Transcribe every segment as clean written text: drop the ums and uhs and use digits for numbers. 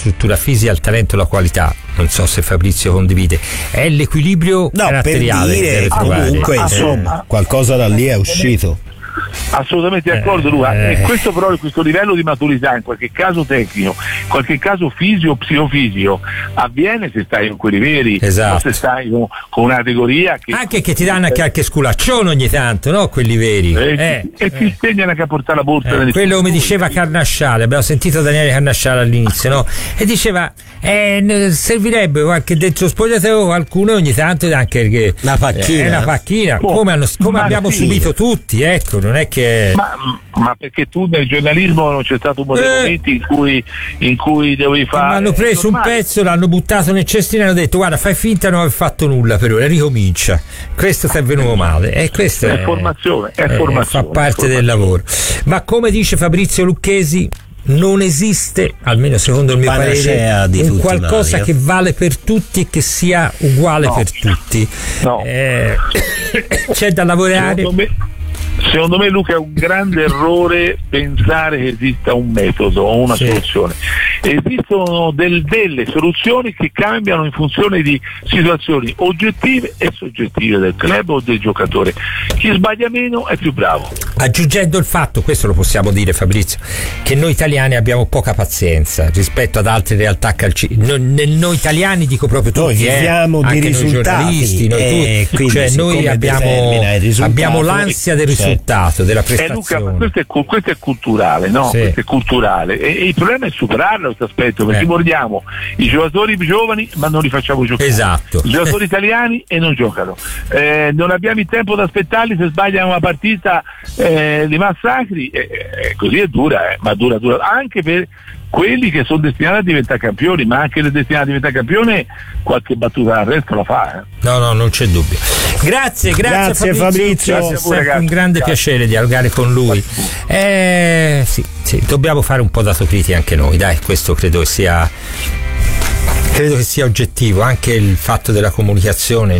struttura fisica, il talento e la qualità, non so se Fabrizio condivide, è l'equilibrio caratteriale che deve trovare. Comunque insomma qualcosa da lì è uscito. Assolutamente d'accordo, Luca. E questo però, questo livello di maturità, in qualche caso tecnico, in qualche caso fisico, psicofisico, avviene se stai con quelli veri, o se stai con una categoria che anche che ti danno anche qualche sculaccione ogni tanto, no? Quelli veri. E ti insegnano anche a portare la borsa. Quello come diceva Carnasciale, abbiamo sentito Daniele Carnasciale all'inizio, no? E diceva servirebbe qualche dentro spogliatoio qualcuno ogni tanto anche una pacchina, come abbiamo subito tutti, ecco, non è che ma perché tu nel giornalismo non c'è stato un momento in cui dovevi fare. Hanno preso un pezzo, l'hanno buttato nel cestino e hanno detto guarda, fai finta non aver fatto nulla per ora, ricomincia. Questo ti è venuto male, e questo è formazione, fa parte del lavoro. Ma come dice Fabrizio Lucchesi, non esiste, almeno secondo il mio parere, un qualcosa che vale per tutti e che sia uguale per tutti. No. C'è da lavorare. Secondo me, Luca, è un grande errore pensare che esista un metodo o una soluzione. Esistono delle soluzioni che cambiano in funzione di situazioni oggettive e soggettive del club o del giocatore. Chi sbaglia meno è più bravo. Aggiungendo il fatto, questo lo possiamo dire Fabrizio, che noi italiani abbiamo poca pazienza rispetto ad altre realtà calcistiche. Noi italiani, dico proprio tutti, noi viviamo di risultati, noi giornalisti, noi tutti, cioè noi abbiamo l'ansia del risultato, della prestazione. Luca, ma questo è culturale, no? Sì. Questo è culturale e il problema è superarlo questo aspetto, perché mordiamo i giocatori giovani ma non li facciamo giocare. Esatto. I giocatori italiani e non giocano. Non abbiamo il tempo da aspettarli, se sbagliano una partita li massacri, così è dura, ma dura anche per quelli che sono destinati a diventare campioni, ma anche il destinato a diventare campione qualche battuta al resto la fa. No, non c'è dubbio. Grazie Fabrizio. È sempre un grande piacere dialogare con lui. Sì, dobbiamo fare un po' d'autocritica anche noi, dai, questo credo che sia oggettivo, anche il fatto della comunicazione.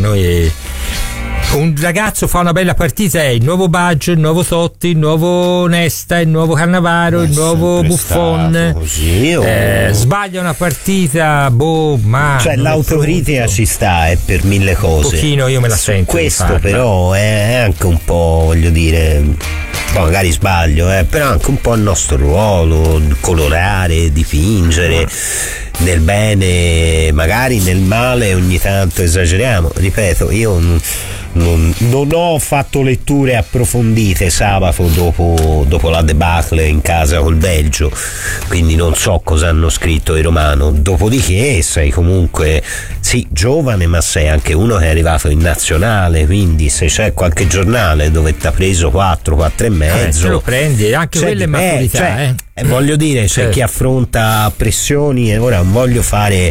Un ragazzo fa una bella partita, è il nuovo Baggio, il nuovo Totti, il nuovo Nesta, il nuovo Cannavaro, il nuovo Buffon. Sbaglia una partita, cioè l'autocritica ci sta per mille cose. Un pochino io me la sento. Questo però è anche un po', voglio dire, magari sbaglio, però anche un po' il nostro ruolo, colorare, dipingere. Nel bene, magari nel male ogni tanto esageriamo. Ripeto, io non ho fatto letture approfondite sabato dopo la debacle in casa col Belgio, quindi non so cosa hanno scritto i Romano. Dopodiché sei comunque giovane, ma sei anche uno che è arrivato in nazionale, quindi se c'è qualche giornale dove ti ha preso 4 e mezzo, te lo prendi, anche quella è maturità. Voglio dire, c'è chi affronta pressioni, e ora non voglio fare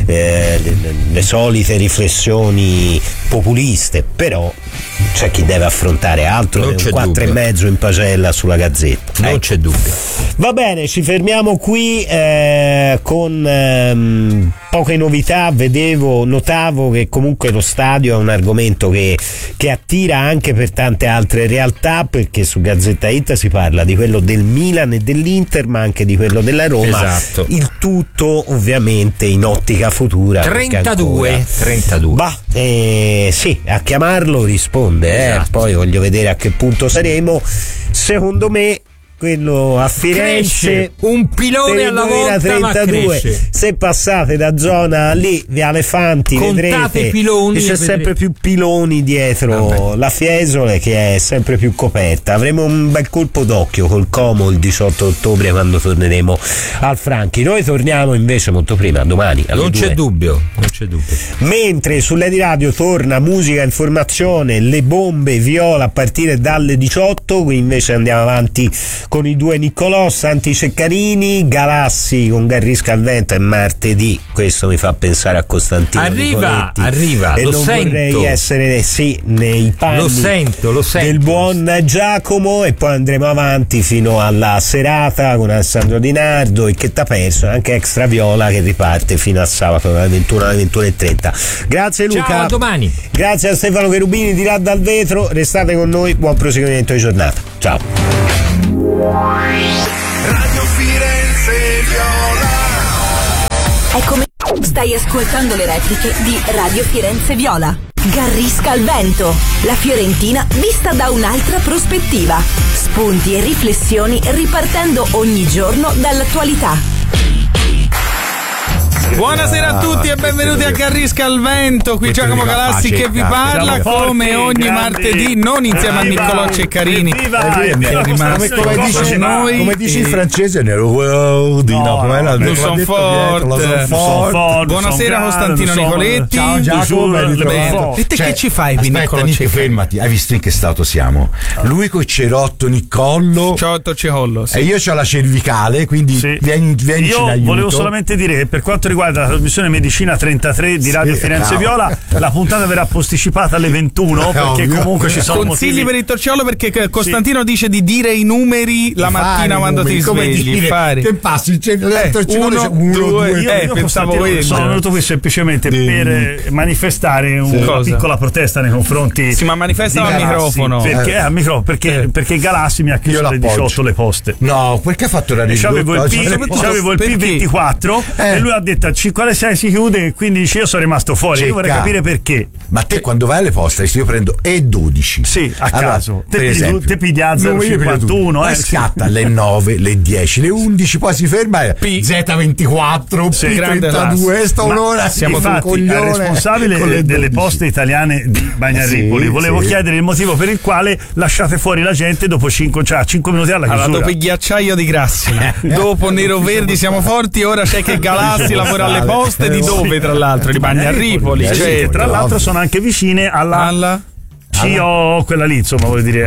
le solite riflessioni populiste, però c'è chi deve affrontare altro che un 4 e mezzo in pagella sulla Gazzetta. Non c'è dubbio. Va bene, ci fermiamo qui con poche novità. Notavo che comunque lo stadio è un argomento che attira anche per tante altre realtà, perché su Gazzetta Hit si parla di quello del Milan e dell'Inter, ma anche di quello della Roma. Esatto. Il tutto ovviamente in ottica futura. 32. Sì, a chiamarlo risponde. Esatto. Poi voglio vedere a che punto saremo. Secondo me quello a Firenze, un pilone alla volta, 32. Se passate da zona lì Viale Fanti, vedrete piloni, c'è sempre più piloni dietro la Fiesole, che è sempre più coperta. Avremo un bel colpo d'occhio col Como il 18 ottobre quando torneremo al Franchi. Noi torniamo invece molto prima, domani alle 2. C'è dubbio. Mentre su Lady Radio torna musica, informazione, le bombe viola a partire dalle 18. Qui invece andiamo avanti con i due Niccolò, Santi Ceccarini, Galassi con Garrisca al vento, è martedì. Questo mi fa pensare a Costantino arriva e lo non sento. vorrei essere nei panni lo sento del buon Giacomo. E poi andremo avanti fino alla serata con Alessandro Di Nardo e Che t'ha perso, anche Extra Viola che riparte fino a sabato dalle 21 alle 21:30. Grazie Luca, ciao, a domani. Grazie a Stefano Cherubini di Là dal Vetro, restate con noi, buon proseguimento di giornata, ciao. Radio Firenze Viola. è come... Stai ascoltando le repliche di Radio Firenze Viola. Garrisca al vento, la Fiorentina vista da un'altra prospettiva. Spunti e riflessioni ripartendo ogni giorno dall'attualità. Buonasera a tutti e benvenuti a Garrisca al Vento. Qui Giacomo Galassi che vi parla come ogni martedì, non insieme a Niccolò Ceccarini. Come dici in francese, non sono forte. Buonasera Costantino Nicoletti. Ciao Giacomo. E te che ci fai qui, Niccolò Ceccarini? Fermati, hai visto in che stato siamo? Lui coi cerotto Niccollo. Cerotto Cecollo, e io c'ho la cervicale, quindi vienici in aiuto. Io volevo solamente dire che per quanto riguarda la trasmissione Medicina 33 di Radio Firenze Viola, la puntata verrà posticipata alle 21 perché comunque ci sono consigli per il torciolo, perché Costantino dice di dire i numeri la mattina quando ti svegli. Che passi il torciolo 1, 2, io pensavo sono venuto qui semplicemente per manifestare una piccola protesta nei confronti. Sì, ma manifesta al microfono. Perché Galassi mi ha chiuso alle 18 le poste. No, perché ha fatto la c'avevo il P24 e lui ha detto quale 6 si chiude, e quindi io sono rimasto fuori. Io vorrei capire perché. Ma te quando vai alle poste io prendo E12. Sì, a caso. Te pigli a 051 scatta alle 9, le 10, le 11, poi si ferma Z24, P32, sta un'ora. Siamo infatti al responsabile delle poste italiane di Bagnaripoli. Volevo chiedere il motivo per il quale lasciate fuori la gente dopo 5 minuti alla chiusura. Dopo il ghiacciaio di Grassi, dopo Nero Verdi siamo forti, ora c'è che Galassi lavora alle poste, di dove tra l'altro? Di Bagnaripoli, tra l'altro sono anche vicine alla quella lì, insomma, voglio dire,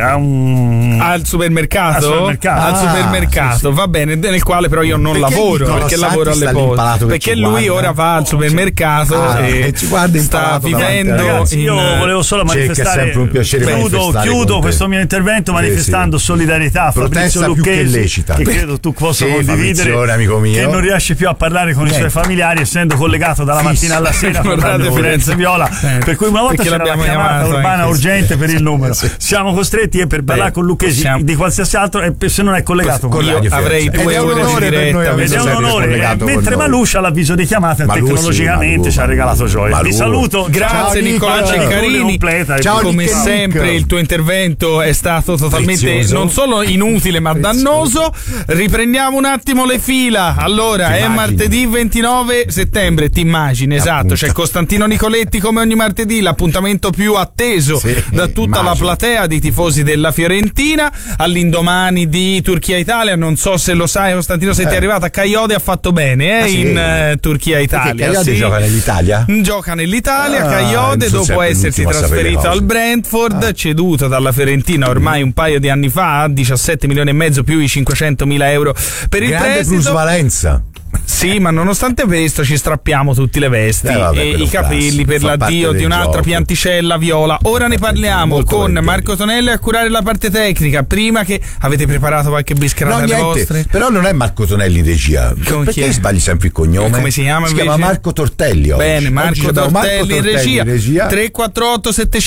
al supermercato? Al supermercato, va bene, nel quale però io non lavoro, perché lavoro alle poste. Perché lui ora va al supermercato e ci guarda sta vivendo. Ragazzi, io volevo solo manifestare. Un piacere chiudo questo mio intervento manifestando solidarietà a Fabrizio Lucchesi, che credo tu possa condividere, amico mio, che non riesce più a parlare con i suoi familiari, essendo collegato dalla mattina alla sera con Radio Firenze Viola, per cui una volta c'era la chiamata urbana urgente per il numero. Siamo costretti per parlare con Lucchesi di qualsiasi altro, e se non è collegato con io avrei 2 ore di diretta, ed è un onore, mentre Maluccia l'avviso di chiamata tecnologicamente ci ha regalato gioia. Vi saluto, grazie Niccolò Ceccarini. Come sempre il tuo intervento è stato totalmente non solo inutile ma dannoso. Riprendiamo un attimo le fila. Allora è martedì 29 settembre, ti immagini, esatto, c'è Costantino Nicoletti come ogni martedì, l'appuntamento più atteso da tutta la platea di tifosi della Fiorentina, all'indomani di Turchia-Italia. Non so se lo sai, Costantino, se ti è arrivata, Kayode ha fatto bene in Turchia-Italia. Kayode gioca nell'Italia? Gioca nell'Italia, Kayode, dopo essersi trasferito al Brentford, ceduto dalla Fiorentina ormai un paio di anni fa a 17 milioni e mezzo più i 500.000 euro per il prestito. Plusvalenza. Sì, ma nonostante questo ci strappiamo tutti le vesti e i capelli per l'addio di un'altra pianticella viola. Ora ne parliamo con Marco Tonelli a curare la parte tecnica. Prima che avete preparato qualche bischerata alle vostre? Però non è Marco Tonelli in regia. Perché sbagli sempre il cognome? Come si chiama? Si chiama Marco Tortelli oggi. Bene, Marco Tortelli in regia. 348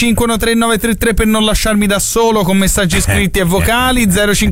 7513 per non lasciarmi da solo con messaggi scritti e vocali.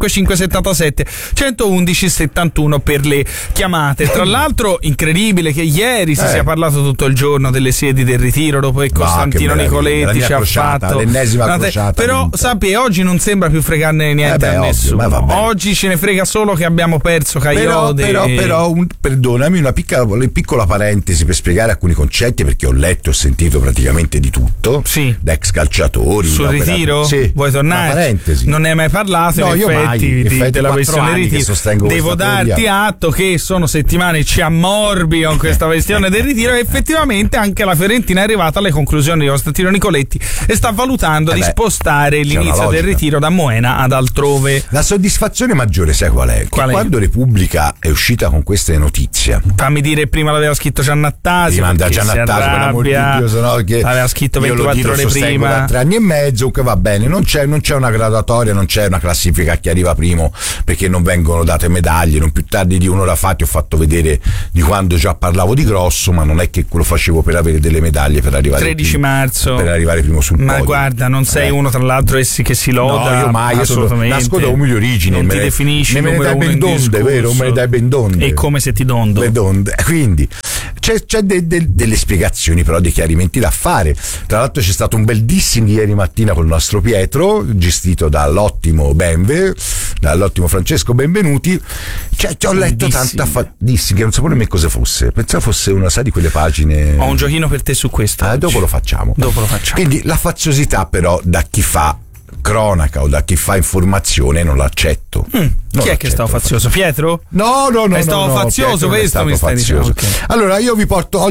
05577 111 71 per le chiamate. Tra l'altro incredibile che ieri si sia parlato tutto il giorno delle sedi del ritiro, dopo che Costantino Nicoletti ci ha fatto l'ennesima crociata. Però sappi, oggi non sembra più fregarne niente a nessuno. Oggi ce ne frega solo che abbiamo perso Kayode. Però perdonami, una piccola parentesi per spiegare alcuni concetti, perché ho letto e ho sentito praticamente di tutto, da ex calciatori sul ritiro. Vuoi tornare? Parentesi. Non ne hai mai parlato? No, in effetti della questione ritiro. Devo darti atto che sono settimane ci ammorbi con questa questione del ritiro, e effettivamente anche la Fiorentina è arrivata alle conclusioni di Costantino Nicoletti e sta valutando di spostare l'inizio del ritiro da Moena ad altrove. La soddisfazione maggiore sai qual è? Quando Repubblica è uscita con queste notizie, fammi dire, prima l'aveva scritto Giannattasio, manda Giannattasio, per l'amor di Dio, sennò che l'aveva scritto 24 ore prima, da 3 anni e mezzo, che va bene, non c'è una graduatoria, non c'è una classifica a chi arriva primo, perché non vengono date medaglie. Non più tardi di un'ora fa ti ho fatto vedere di quando già parlavo di Grosso, ma non è che lo facevo per avere delle medaglie, per arrivare 13 marzo per arrivare primo sul podio. Ma guarda, non sei uno tra l'altro che si loda. No, io mai, assolutamente. Nasco da umili origini, non ti definisci me ne dai ben donde, vero? Me ne dai ben donde. E come se ti dondo. Le donde. Quindi c'è delle spiegazioni, però dei chiarimenti da fare. Tra l'altro c'è stato un bel dissing ieri mattina col nostro Pietro, gestito dall'ottimo Francesco Benvenuti. Ho letto tanta dissing che non sapevo nemmeno cosa fosse, pensavo fosse una, sai, di quelle pagine. Ho un giochino per te su questo. Dopo lo facciamo. Quindi la faziosità però da chi fa cronaca o da chi fa informazione non l'accetto. Chi è che è stato fazioso? Pietro? No, è stato fazioso, questo mi stai dicendo. Okay. Allora io vi porto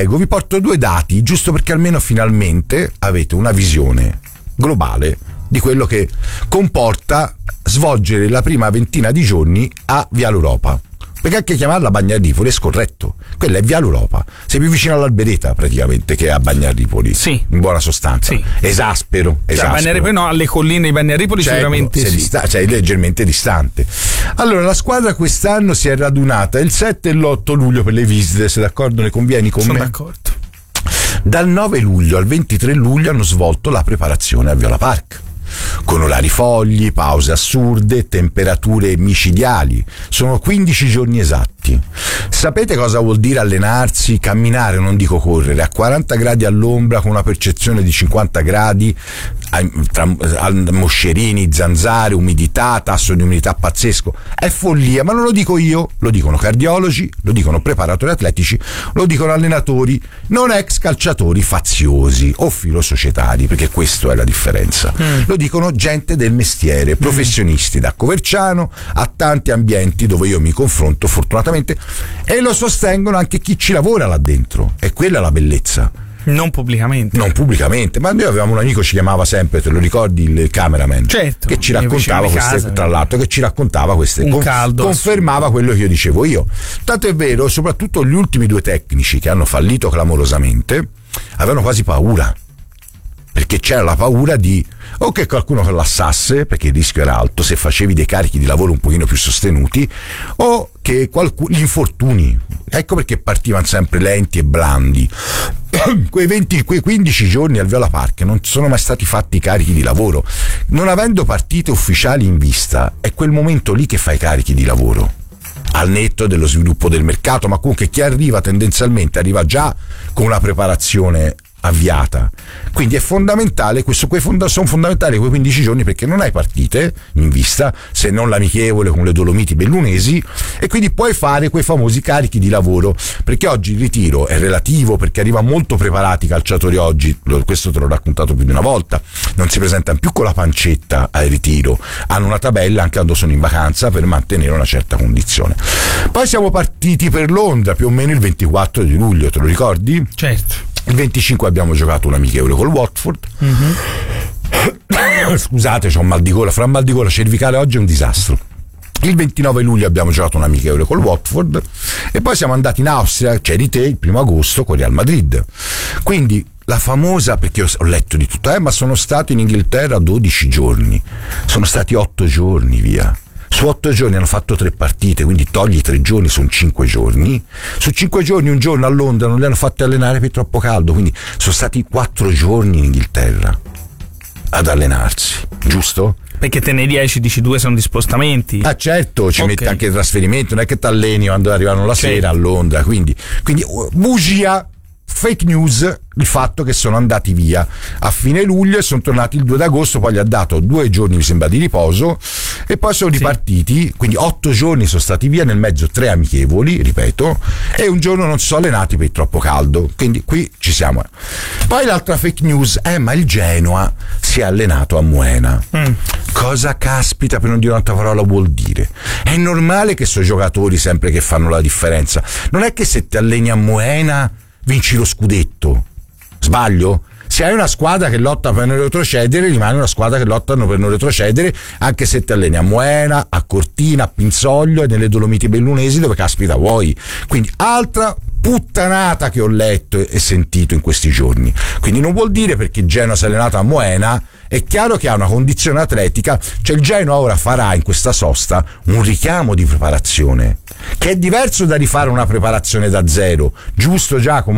2 dati, giusto perché almeno finalmente avete una visione globale di quello che comporta svolgere la prima ventina di giorni a Viale Europa. Perché anche chiamarla Bagnaripoli è scorretto. Quella è Viale Europa. Sei più vicino all'Albereta praticamente che a Bagnaripoli. Sì. In buona sostanza. Sì. Esaspero. Bagnaripoli no, alle colline di Bagnaripoli sicuramente sì. Sei leggermente distante. Allora, la squadra quest'anno si è radunata il 7 e l'8 luglio per le visite. Sei d'accordo? Ne convieni con me? Sono d'accordo. Dal 9 luglio al 23 luglio hanno svolto la preparazione a Viola Park. Con orari fogli, pause assurde, temperature micidiali. Sono 15 giorni esatti. Sapete cosa vuol dire allenarsi, camminare, non dico correre, a 40 gradi all'ombra con una percezione di 50 gradi, tra moscerini, zanzare, umidità, tasso di umidità pazzesco? È follia, ma non lo dico io, lo dicono cardiologi, lo dicono preparatori atletici, lo dicono allenatori, non ex calciatori faziosi o filosocietari, perché questa è la differenza. Lo dicono gente del mestiere, professionisti da Coverciano a tanti ambienti dove io mi confronto fortunatamente, e lo sostengono anche chi ci lavora là dentro, e quella è la bellezza. Non pubblicamente, ma noi avevamo un amico, ci chiamava sempre, te lo ricordi, il cameraman, certo, che ci raccontava queste, tra l'altro, che ci raccontava queste, confermava quello che io dicevo io. Tanto è vero, soprattutto gli ultimi 2 tecnici che hanno fallito clamorosamente avevano quasi paura, perché c'era la paura di o che qualcuno collassasse, perché il rischio era alto se facevi dei carichi di lavoro un pochino più sostenuti, o che gli infortuni. Ecco perché partivano sempre lenti e blandi. Quei 15 giorni al Viola Park non sono mai stati fatti carichi di lavoro. Non avendo partite ufficiali in vista, è quel momento lì che fai carichi di lavoro, al netto dello sviluppo del mercato, ma comunque chi arriva tendenzialmente arriva già con una preparazione avviata. Quindi è fondamentale sono fondamentali quei 15 giorni, perché non hai partite in vista se non l'amichevole con le Dolomiti Bellunesi, e quindi puoi fare quei famosi carichi di lavoro, perché oggi il ritiro è relativo, perché arrivano molto preparati i calciatori oggi, questo te l'ho raccontato più di una volta, non si presentano più con la pancetta al ritiro, hanno una tabella anche quando sono in vacanza per mantenere una certa condizione. Poi siamo partiti per Londra più o meno il 24 di luglio, te lo ricordi? Certo. Il 25 abbiamo giocato un amichevole col Watford. Scusate, c'ho un mal di gola, fra mal di gola cervicale oggi è un disastro. Il 29 luglio abbiamo giocato un amichevole col Watford e poi siamo andati in Austria, c'eri te, il 1 agosto con Real Madrid. Quindi la famosa, perché ho letto di tutto, ma sono stato in Inghilterra 12 giorni, sono stati 8 giorni via. Su 8 giorni hanno fatto 3 partite, quindi togli 3 giorni, sono 5 giorni. Su 5 giorni, un giorno a Londra non li hanno fatti allenare per troppo caldo, quindi sono stati 4 giorni in Inghilterra ad allenarsi, giusto? Perché te ne 10, dici 2 sono di spostamenti. Ah certo, ci mette anche il trasferimento, non è che ti alleni quando arrivano la sera a Londra, quindi bugia, fake news, il fatto che sono andati via a fine luglio e sono tornati il 2 d'agosto, poi gli ha dato 2 giorni mi sembra di riposo e poi sono ripartiti, quindi 8 giorni sono stati via, nel mezzo 3 amichevoli, ripeto, e un giorno non si sono allenati per troppo caldo, quindi qui ci siamo. Poi l'altra fake news ma il Genoa si è allenato a Moena. Cosa caspita, per non dire un'altra parola, vuol dire? È normale che sono giocatori sempre che fanno la differenza, non è che se ti alleni a Moena vinci lo scudetto. Sbaglio? Se hai una squadra che lotta per non retrocedere, rimane una squadra che lottano per non retrocedere, anche se ti alleni a Moena, a Cortina, a Pinzoglio e nelle Dolomiti Bellunesi, dove caspita vuoi. Quindi altra puttanata che ho letto e sentito in questi giorni. Quindi non vuol dire perché Genoa si è allenato a Moena, è chiaro che ha una condizione atletica, cioè il Genoa ora farà in questa sosta un richiamo di preparazione, che è diverso da rifare una preparazione da zero, giusto Giacomo?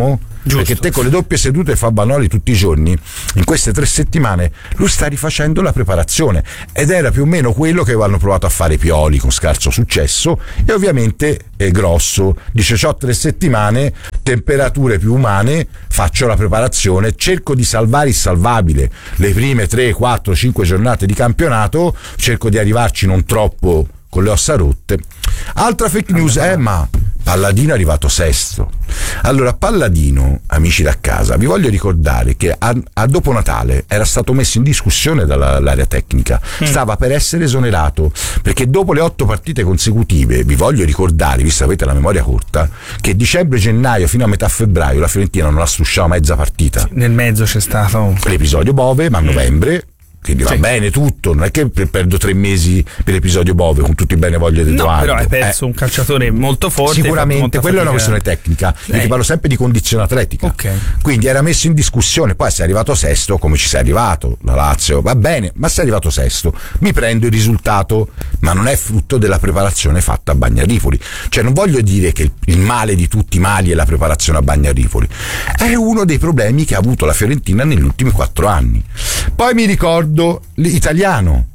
Giusto. Perché te con le doppie sedute Fabanoli tutti i giorni, in queste 3 settimane, lui sta rifacendo la preparazione, ed era più o meno quello che avevano provato a fare Pioli con scarso successo, e ovviamente è Grosso. Dice: c'ho 3 settimane, temperature più umane, faccio la preparazione, cerco di salvare il salvabile, le prime 3, 4, 5 giornate di campionato, cerco di arrivarci non troppo con le ossa rotte. Altra fake news è: ma Palladino è arrivato sesto. Allora, Palladino, amici da casa, vi voglio ricordare che a dopo Natale era stato messo in discussione dall'area tecnica, stava per essere esonerato, perché dopo le 8 partite consecutive, vi voglio ricordare, visto che avete la memoria corta, che dicembre, gennaio fino a metà febbraio la Fiorentina non la strusciava mezza partita. Sì, nel mezzo c'è stato l'episodio Bove, ma a novembre, quindi va bene tutto, non è che perdo 3 mesi per l'episodio Bove, con tutti i benevoglia di Edoardo. Però hai perso un calciatore molto forte. Sicuramente, quella è una questione tecnica. Io ti parlo sempre di condizione atletica. Okay. Quindi era messo in discussione, poi sei arrivato sesto, come ci sei arrivato, la Lazio, va bene, ma sei arrivato sesto, mi prendo il risultato, ma non è frutto della preparazione fatta a Bagnarifoli. Cioè, non voglio dire che il male di tutti i mali è la preparazione a Bagnarifoli, è uno dei problemi che ha avuto la Fiorentina negli ultimi 4 anni. Poi mi ricordo l'Italiano,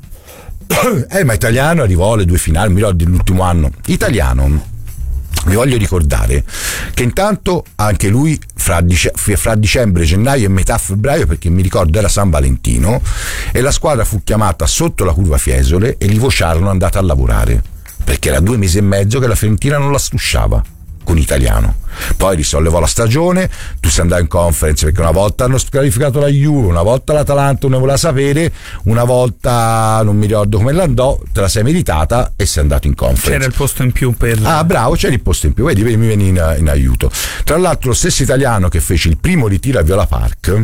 ma Italiano arrivò alle 2 finali, mi ricordo l'ultimo anno. Italiano, vi voglio ricordare che intanto anche lui fra dicembre, gennaio e metà febbraio, perché mi ricordo era San Valentino, e la squadra fu chiamata sotto la curva Fiesole e li vociarono andate a lavorare, perché era 2 mesi e mezzo che la Fiorentina non la strusciava con Italiano. Poi risollevò la stagione, tu sei andato in conference perché una volta hanno scarificato la Juve, una volta l'Atalanta non ne voleva sapere, una volta non mi ricordo come l'andò, te la sei meritata e sei andato in conference. C'era il posto in più per... Ah, bravo, c'era il posto in più, vedi, mi vieni in aiuto. Tra l'altro lo stesso Italiano che fece il primo ritiro a Viola Park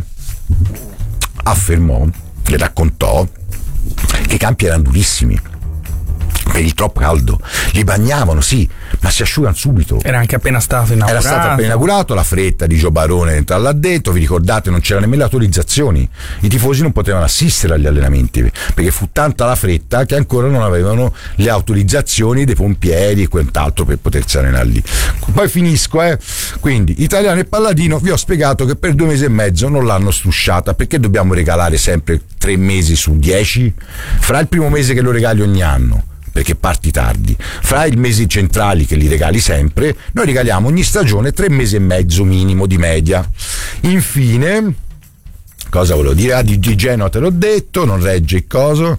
affermò e raccontò che i campi erano durissimi per il troppo caldo, li bagnavano sì, ma si asciugano subito. Era anche appena stato inaugurato, la fretta di Gio Barone entra là dentro, vi ricordate, non c'erano nemmeno le autorizzazioni, i tifosi non potevano assistere agli allenamenti perché fu tanta la fretta che ancora non avevano le autorizzazioni dei pompieri e quant'altro per potersi allenare lì. Poi finisco, quindi Italiano e Palladino, vi ho spiegato che per 2 mesi e mezzo non l'hanno strusciata, perché dobbiamo regalare sempre 3 mesi su 10? Fra il primo mese che lo regali ogni anno, perché parti tardi, fra i mesi centrali che li regali sempre, noi regaliamo ogni stagione 3 mesi e mezzo minimo di media. Infine, cosa volevo dire? Di Genoa te l'ho detto, non regge il coso.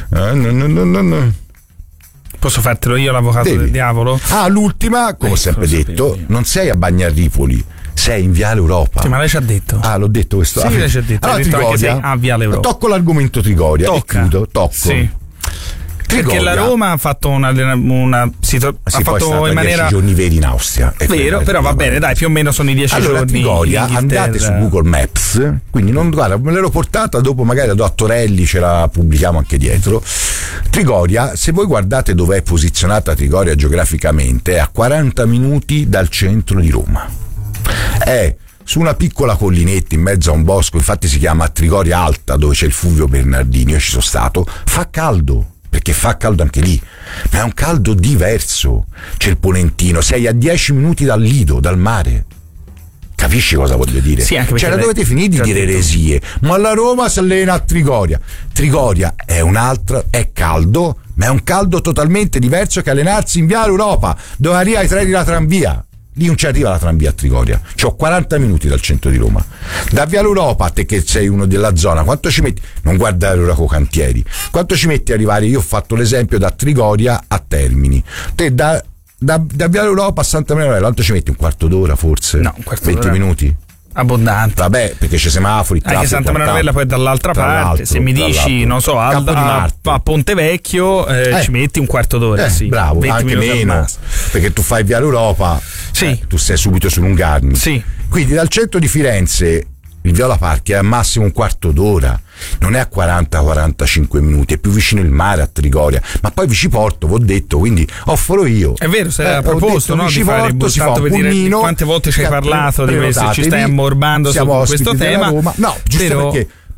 No. Posso fartelo io l'avvocato del diavolo? L'ultima, come ho sempre detto, non sei a Bagnarifoli, sei in Viale Europa. Sì, ma lei ci ha detto. L'ho detto questo. Sì, lei ci ha detto. Allora, Trigoria, a Viale Europa. Tocco l'argomento Trigoria e chiudo. Sì. Perché la Roma ha fatto ha fatto in maniera 10 giorni veri in Austria. Vero, però va bene, dai, più o meno sono i 10 giorni. Trigoria, andate su Google Maps, quindi non, guarda, me l'ero portata, dopo magari la do a Torelli, ce la pubblichiamo anche dietro. Trigoria, se voi guardate dove è posizionata Trigoria geograficamente, è a 40 minuti dal centro di Roma. È su una piccola collinetta in mezzo a un bosco, infatti si chiama Trigoria Alta, dove c'è il Fulvio Bernardini, io ci sono stato, fa caldo, perché fa caldo anche lì, ma è un caldo diverso. C'è il Ponentino, sei a 10 minuti dal Lido, dal mare. Capisci cosa voglio dire? Sì, anche la dovete finire di dire eresie. Ma la Roma si allena a Trigoria. Trigoria è un'altra, è caldo, ma è un caldo totalmente diverso che allenarsi in Viale Europa, dove arriva i treni della tranvia. Lì non ci arriva la tranvia a Trigoria, c'ho 40 minuti dal centro di Roma. Da Viale Europa, a te che sei uno della zona, quanto ci metti? Non guardare l'ora con cantieri, quanto ci metti a arrivare? Io ho fatto l'esempio da Trigoria a Termini, te da Viale Europa a Santa Maria Novella, quanto ci metti? Un quarto d'ora forse? No, un quarto 20 d'ora. Minuti? Abbondante. Vabbè, perché c'è semafori, anche Santa Maria Novella poi dall'altra parte, se mi dici non so a Ponte Vecchio ci metti un quarto d'ora, sì, bravo, anche meno, perché tu fai Viale Europa, sì, tu sei subito su Lungarni, sì. Quindi dal centro di Firenze il Viola Park è al massimo un quarto d'ora, non è a 40-45 minuti, è più vicino il mare a Trigoria, ma poi vi ci porto, vi ho detto, quindi offro io. È vero, se era proposto, detto, no? Di fare tanto per dire quante volte ci hai parlato di questo, ci stai ammorbando su questo tema. No, giusto perché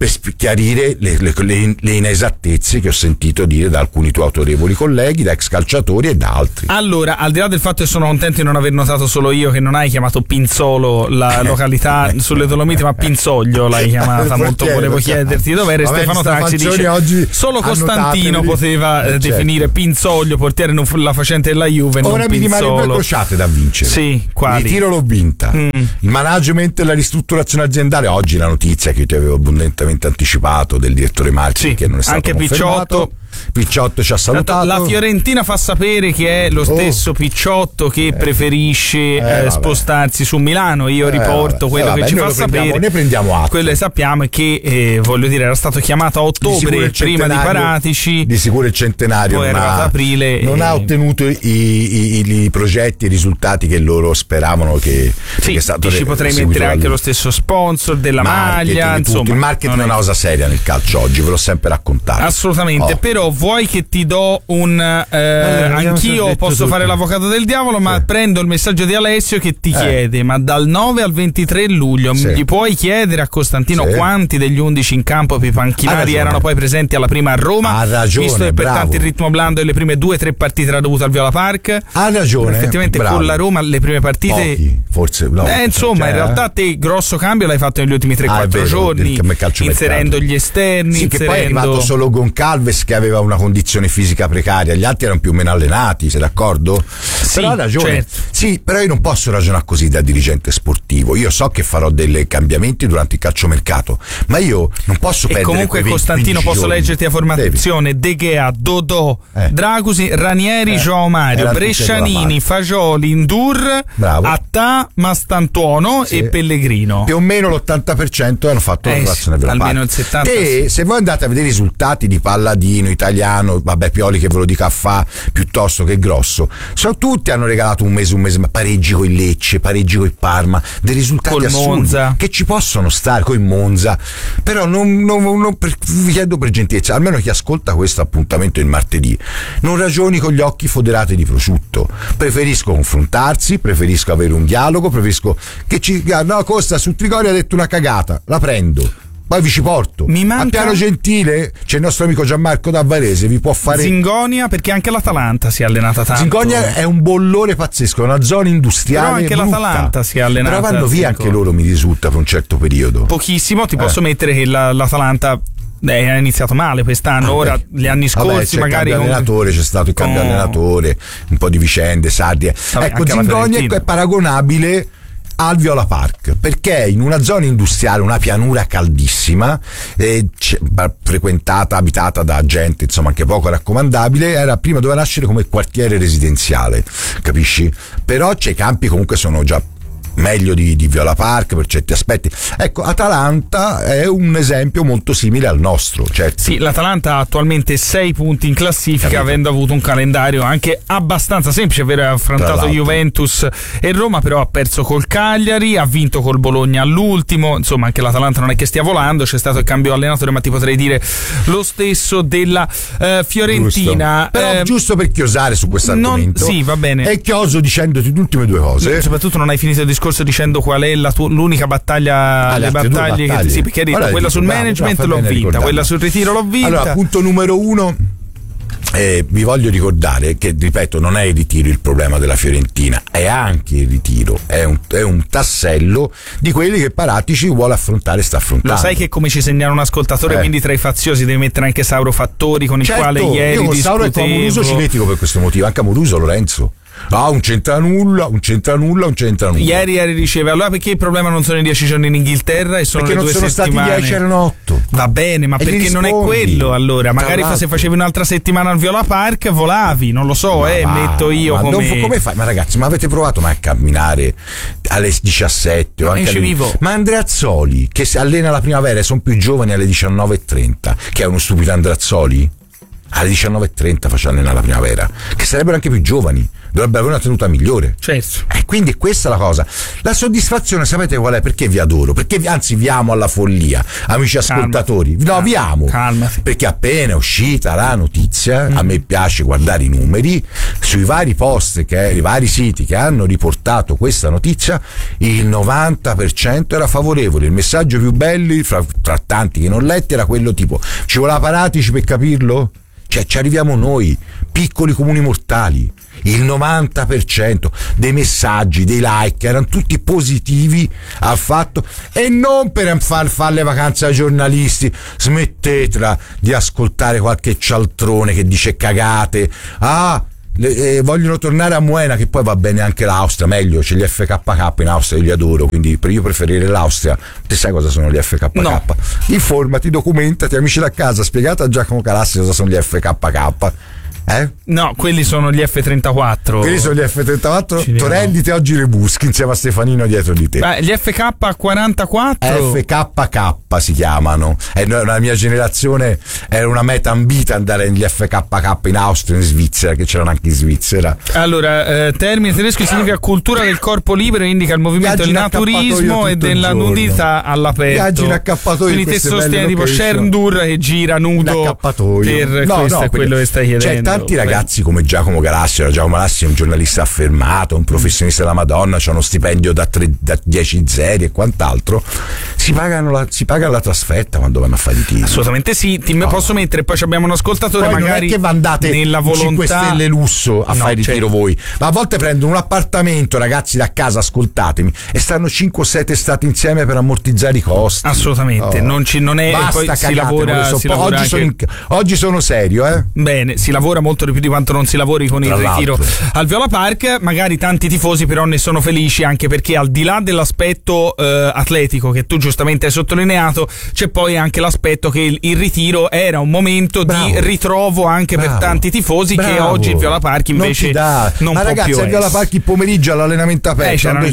per chiarire le inesattezze che ho sentito dire da alcuni tuoi autorevoli colleghi, da ex calciatori e da altri. Allora, al di là del fatto che sono contento di non aver notato solo io che non hai chiamato Pinzolo la località sulle Dolomiti, ma Pinzoglio l'hai chiamata. Molto volevo chiederti dov'era. Stefano Taxi dice oggi solo Costantino poteva definire Pinzoglio portiere la facente della Juve. Ora non mi rimangono Pinzolo. due crociate da vincere. Sì, quali? Il tiro l'ho vinta. Il management e la ristrutturazione aziendale. Oggi la notizia che io ti avevo abbondantemente anticipato del direttore marketing che non è stato anche confermato. Picciotto ci ha salutato. La Fiorentina fa sapere che è lo stesso Picciotto che preferisce spostarsi su Milano. Io riporto quello che ci fa sapere. Ne prendiamo atto. Quello che sappiamo è che voglio dire, era stato chiamato a ottobre prima di Paratici. Di sicuro il centenario poi aprile non ha ottenuto i progetti e i risultati che loro speravano. Che sì, è stato ci potrei mettere anche lo stesso sponsor della maglia. Insomma, il marketing è una cosa seria nel calcio oggi, ve l'ho sempre raccontato. Assolutamente, però vuoi che ti do anch'io posso fare l'avvocato del diavolo, ma prendo il messaggio di Alessio che ti chiede: ma dal 9 al 23 luglio gli puoi chiedere a Costantino quanti degli 11 in campo per i panchinari erano poi presenti alla prima a Roma? Ha ragione, visto che per tanto il ritmo blando e le prime 2 o 3 partite era dovuto al Viola Park. Ha ragione, effettivamente con la Roma le prime partite pochi, forse no, insomma in realtà te grosso cambio l'hai fatto negli ultimi 3-4 giorni, inserendo gli esterni, che poi è arrivato solo Goncalves che aveva una condizione fisica precaria, gli altri erano più o meno allenati, sei d'accordo? Sì, però ha ragione. Certo. Sì, però io non posso ragionare così da dirigente sportivo. Io so che farò dei cambiamenti durante il calciomercato, ma io non posso perdere. E comunque Costantino posso leggerti la formazione: De Gea, Dodò, Dragusi, Ranieri, João Mario, Brescianini, Fagioli, Indur, Attà, Mastantuono e Pellegrino. Più o meno l'80% hanno fatto la rotazione della almeno il 70%. E se voi andate a vedere i risultati di Palladino, Italiano, vabbè, Pioli che ve lo dica a fa piuttosto che Grosso, tutti hanno regalato un mese, ma pareggi con il Lecce, pareggi con il Parma, dei risultati col assurdi Monza, che ci possono stare, con il Monza. Però vi chiedo per gentilezza, almeno chi ascolta questo appuntamento il martedì, non ragioni con gli occhi foderati di prosciutto. Preferisco confrontarsi, preferisco avere un dialogo, preferisco che Costa su Trigoria ha detto una cagata, la prendo, poi vi ci porto. A Piano Gentile c'è il nostro amico Gianmarco da Varese, vi può fare Zingonia, perché anche l'Atalanta si è allenata tanto. Zingonia è un bollore pazzesco, è una zona industriale, però anche brutta. L'Atalanta si è allenata, però vanno via anche loro, mi risulta, per un certo periodo. Pochissimo, ti posso mettere che l'Atalanta ha iniziato male quest'anno. Ora gli anni scorsi magari c'è stato il cambio allenatore, un po' di vicende, Sardi. Ecco, Zingonia è paragonabile al Viola Park, perché in una zona industriale, una pianura caldissima, frequentata, abitata da gente insomma anche poco raccomandabile, prima doveva nascere come quartiere residenziale, capisci? Però i campi comunque sono già meglio di Viola Park per certi aspetti. Ecco, Atalanta è un esempio molto simile al nostro, certo. Sì, l'Atalanta ha attualmente 6 punti in classifica, avendo avuto un calendario anche abbastanza semplice, vero? Ha affrontato Juventus e Roma, però ha perso col Cagliari, ha vinto col Bologna all'ultimo. Insomma, anche l'Atalanta non è che stia volando, c'è stato il cambio allenatore, ma ti potrei dire lo stesso della Fiorentina. Giusto. Però giusto per chiosare su questo argomento, sì, va bene. E chioso dicendoti le ultime due cose. Soprattutto non hai finito il discorso dicendo qual è l'unica battaglia, le battaglie che sì, perché hai detto quella sul management l'ho vinta, quella sul ritiro l'ho vinta. Allora, punto numero 1, vi voglio ricordare che, ripeto, non è il ritiro il problema della Fiorentina, è anche il ritiro, è un tassello di quelli che Paratici vuole affrontare, sta affrontando. Lo sai che, come ci segnala un ascoltatore, quindi tra i faziosi devi mettere anche Sauro Fattori, con il quale ieri io con Sauro e con Amoruso ci litigo per questo motivo, anche Amoruso, Lorenzo. Un c'entra nulla. Ieri riceve, allora perché il problema non sono i 10 giorni in Inghilterra e sono perché le 2 non sono settimane? Stati 10, erano 8. Va bene, ma perché non è quello? Allora, magari se facevi un'altra settimana al Viola Park volavi, non lo so, metto io come fai? Ma ragazzi, ma avete provato mai a camminare alle 17 o anche ma Andreazzoli che si allena la primavera e sono più giovani alle 19:30, che è uno stupido Andreazzoli? alle 19:30 facendo allenare la primavera, che sarebbero anche più giovani, dovrebbero avere una tenuta migliore. Certo. Quindi questa è la cosa. La soddisfazione, sapete qual è? Perché vi adoro? Perché anzi vi amo alla follia, amici ascoltatori. No, vi amo. Calmati. Perché appena è uscita la notizia, a me piace guardare i numeri, sui vari post, i vari siti che hanno riportato questa notizia, il 90% era favorevole. Il messaggio più bello, tra tanti che non letti, era quello tipo: ci voleva Paratici per capirlo? Cioè, ci arriviamo noi, piccoli comuni mortali. Il 90% dei messaggi, dei like erano tutti positivi al fatto, e non per fare le vacanze ai giornalisti. Smettetela di ascoltare qualche cialtrone che dice cagate. Vogliono tornare a Moena, che poi va bene anche l'Austria, meglio, c'è gli FKK in Austria, io li adoro, quindi io preferirei l'Austria. Te sai cosa sono gli FKK? No. Informati, documentati, amici da casa, spiegate a Giacomo Calassi cosa sono gli FKK. No, quelli sono gli F-34. Quelli sono gli F-34. Torrendite oggi le buschi insieme a Stefanino dietro di te. Gli FK-44 FKK si chiamano. La mia generazione era una meta ambita andare negli FKK in Austria e in Svizzera, che c'erano anche in Svizzera. Allora, termine tedesco significa cultura del corpo libero, indica il movimento del naturismo e della nudità all'aperto. Viaggi in accappatoio. Quindi te sostieni tipo Sherdur che gira nudo per questo è quello che stai chiedendo. Tanti ragazzi come Giacomo Galassi, Giacomo Galassi è un giornalista affermato, un professionista della Madonna, c'ha uno stipendio da 10 zeri e quant'altro, si paga la trasferta quando vanno a fare i tiri. Assolutamente sì, posso mettere, poi abbiamo un ascoltatore, poi magari non è che andate nella volontà 5 stelle lusso a fare il ritiro voi, ma a volte prendono un appartamento, ragazzi da casa, ascoltatemi, e stanno 5 o 6 testate insieme per ammortizzare i costi. Assolutamente, non è. Basta, poi cagate, si lavora oggi sono serio, Bene, si lavora molto di più di quanto non si lavori con il ritiro al Viola Park. Magari tanti tifosi però ne sono felici, anche perché al di là dell'aspetto atletico che tu giustamente hai sottolineato, c'è poi anche l'aspetto che il ritiro era un momento di ritrovo anche per tanti tifosi, che oggi il Viola Park invece non ma può ragazzi, più al Viola Park il pomeriggio all'allenamento aperto c'erano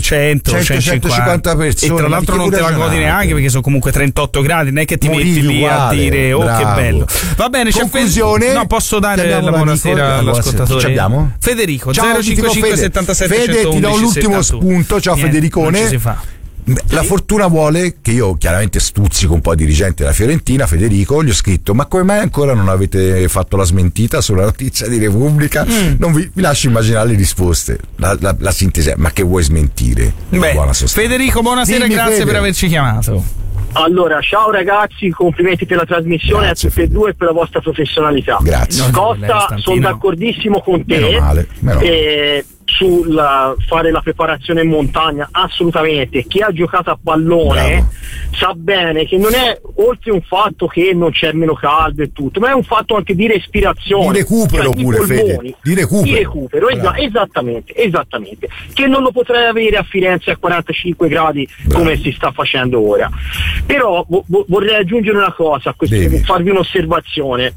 150 persone, e tra l'altro non te la godi neanche, perché sono comunque 38 gradi, non è che ti metti lì a dire che bello. Va bene, conclusione. No, posso dare la buonasera all'ascoltatore. Ci abbiamo? Federico, ciao, 055 77 Fede, 111 ti do l'ultimo 71. spunto. Ciao Federicone. Non ci si fa. La fortuna vuole che io chiaramente stuzzico un po' dirigente della Fiorentina, Federico, gli ho scritto: ma come mai ancora non avete fatto la smentita sulla notizia di Repubblica? Non vi lascio immaginare le risposte, la sintesi è: ma che vuoi smentire? Buona Federico, buonasera. Dimmi, grazie per averci chiamato. Allora, ciao ragazzi, complimenti per la trasmissione, grazie, a tutti e due, per la vostra professionalità. Grazie. Costa, sono d'accordissimo con te. Meno male. Sul fare la preparazione in montagna, assolutamente. Chi ha giocato a pallone sa bene che non è oltre un fatto che non c'è meno caldo e tutto, ma è un fatto anche di respirazione, di recupero, cioè, pure Fede, di recupero. Esattamente, che non lo potrei avere a Firenze a 45 gradi come si sta facendo ora. Però vorrei aggiungere una cosa a questo, farvi un'osservazione.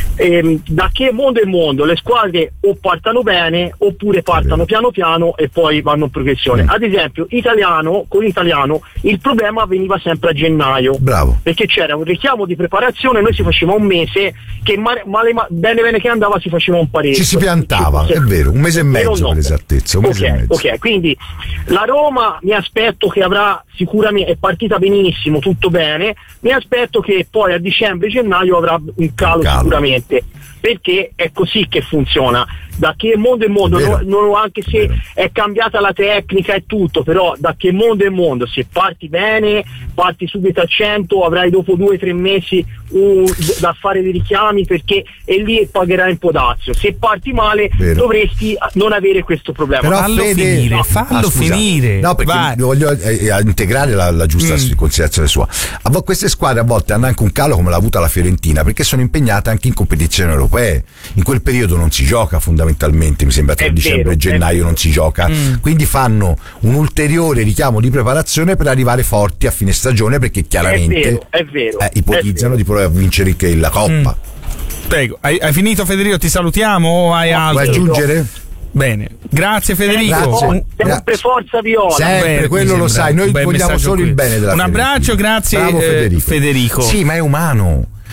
Da che mondo è mondo le squadre o partono bene oppure partono piano piano e poi vanno in progressione. Ad esempio con l'italiano il problema veniva sempre a gennaio. Bravo. Perché c'era un richiamo di preparazione, noi si faceva un mese, che bene che andava si faceva un pareggio. Ci si piantava, è vero, un mese e mezzo per esattezza. Ok, quindi la Roma mi aspetto che avrà sicuramente, è partita benissimo, tutto bene, mi aspetto che poi a dicembre-gennaio avrà un calo sicuramente, perché è così che funziona. Da che mondo è mondo, anche se è cambiata la tecnica e tutto, però da che mondo è mondo, se parti bene, parti subito a 100, avrai dopo 2 o 3 mesi da fare dei richiami, perché e lì pagherai un po' dazio. Se parti male dovresti non avere questo problema. Però fallo finire. No, perché voglio integrare la giusta considerazione sua. Queste squadre a volte hanno anche un calo come l'ha avuta la Fiorentina, perché sono impegnate anche in competizioni europee. In quel periodo non si gioca fondamentalmente, mi sembra tra dicembre e gennaio non si gioca, quindi fanno un ulteriore richiamo di preparazione per arrivare forti a fine stagione, perché chiaramente ipotizzano di provare a vincere la Coppa. Prego, hai finito Federico? Ti salutiamo o hai altro? Vuoi aggiungere? Bene, grazie Federico. Sempre forza Viola. Sempre, quello lo sai, noi vogliamo solo il bene della un abbraccio, grazie Federico. Federico. Sì, ma è umano.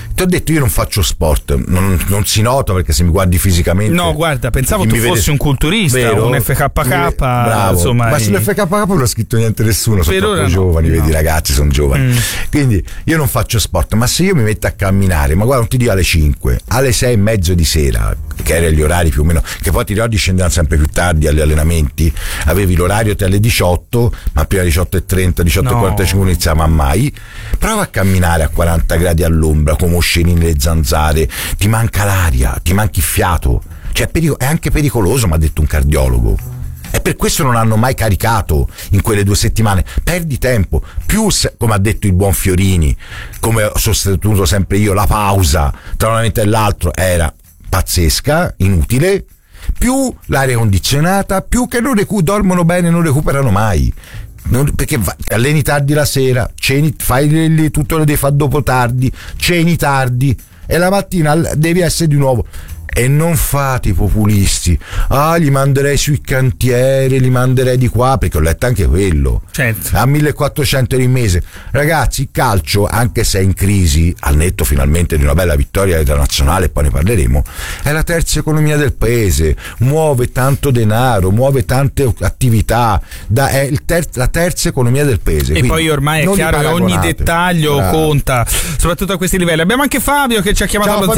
Ti ho detto, io non faccio sport, non si nota perché se mi guardi fisicamente. No, guarda, pensavo tu fossi un culturista, vero? Un FKK, bravo. Insomma. Ma sull'FKK non ha scritto niente nessuno, sono troppo giovani, no. Vedi, i ragazzi sono giovani. Quindi io non faccio sport, ma se io mi metto a camminare, ma guarda, non ti dico alle 5, alle 6:30 di sera, che erano gli orari più o meno, che poi ti ricordi scendevano sempre più tardi agli allenamenti, avevi l'orario alle 18, ma prima 18:30, 18:45 non iniziava mai. Prova a camminare a 40 gradi all'ombra, come osceni nelle zanzare, ti manca l'aria, ti manchi il fiato, cioè è anche pericoloso, mi ha detto un cardiologo. E per questo non hanno mai caricato in quelle 2 settimane. Perdi tempo. Più, come ha detto il buon Fiorini, come ho sostenuto sempre io, la pausa tra un allenamento e l'altro era pazzesca, inutile. Più l'aria condizionata, più che non dormono bene, non recuperano mai. Perché alleni tardi la sera, ceni, fai tutto lo devi fare dopo tardi, ceni tardi e la mattina devi essere di nuovo. E non fate i populisti, li manderei sui cantieri, li manderei di qua, perché ho letto anche quello, certo. A 1.400 euro in mese. Ragazzi, il calcio, anche se è in crisi, al netto finalmente di una bella vittoria internazionale, poi ne parleremo, è la terza economia del paese, muove tanto denaro, muove tante attività, è la terza economia del paese. E poi ormai è chiaro che ogni dettaglio conta, soprattutto a questi livelli. Abbiamo anche Fabio che ci ha chiamato allo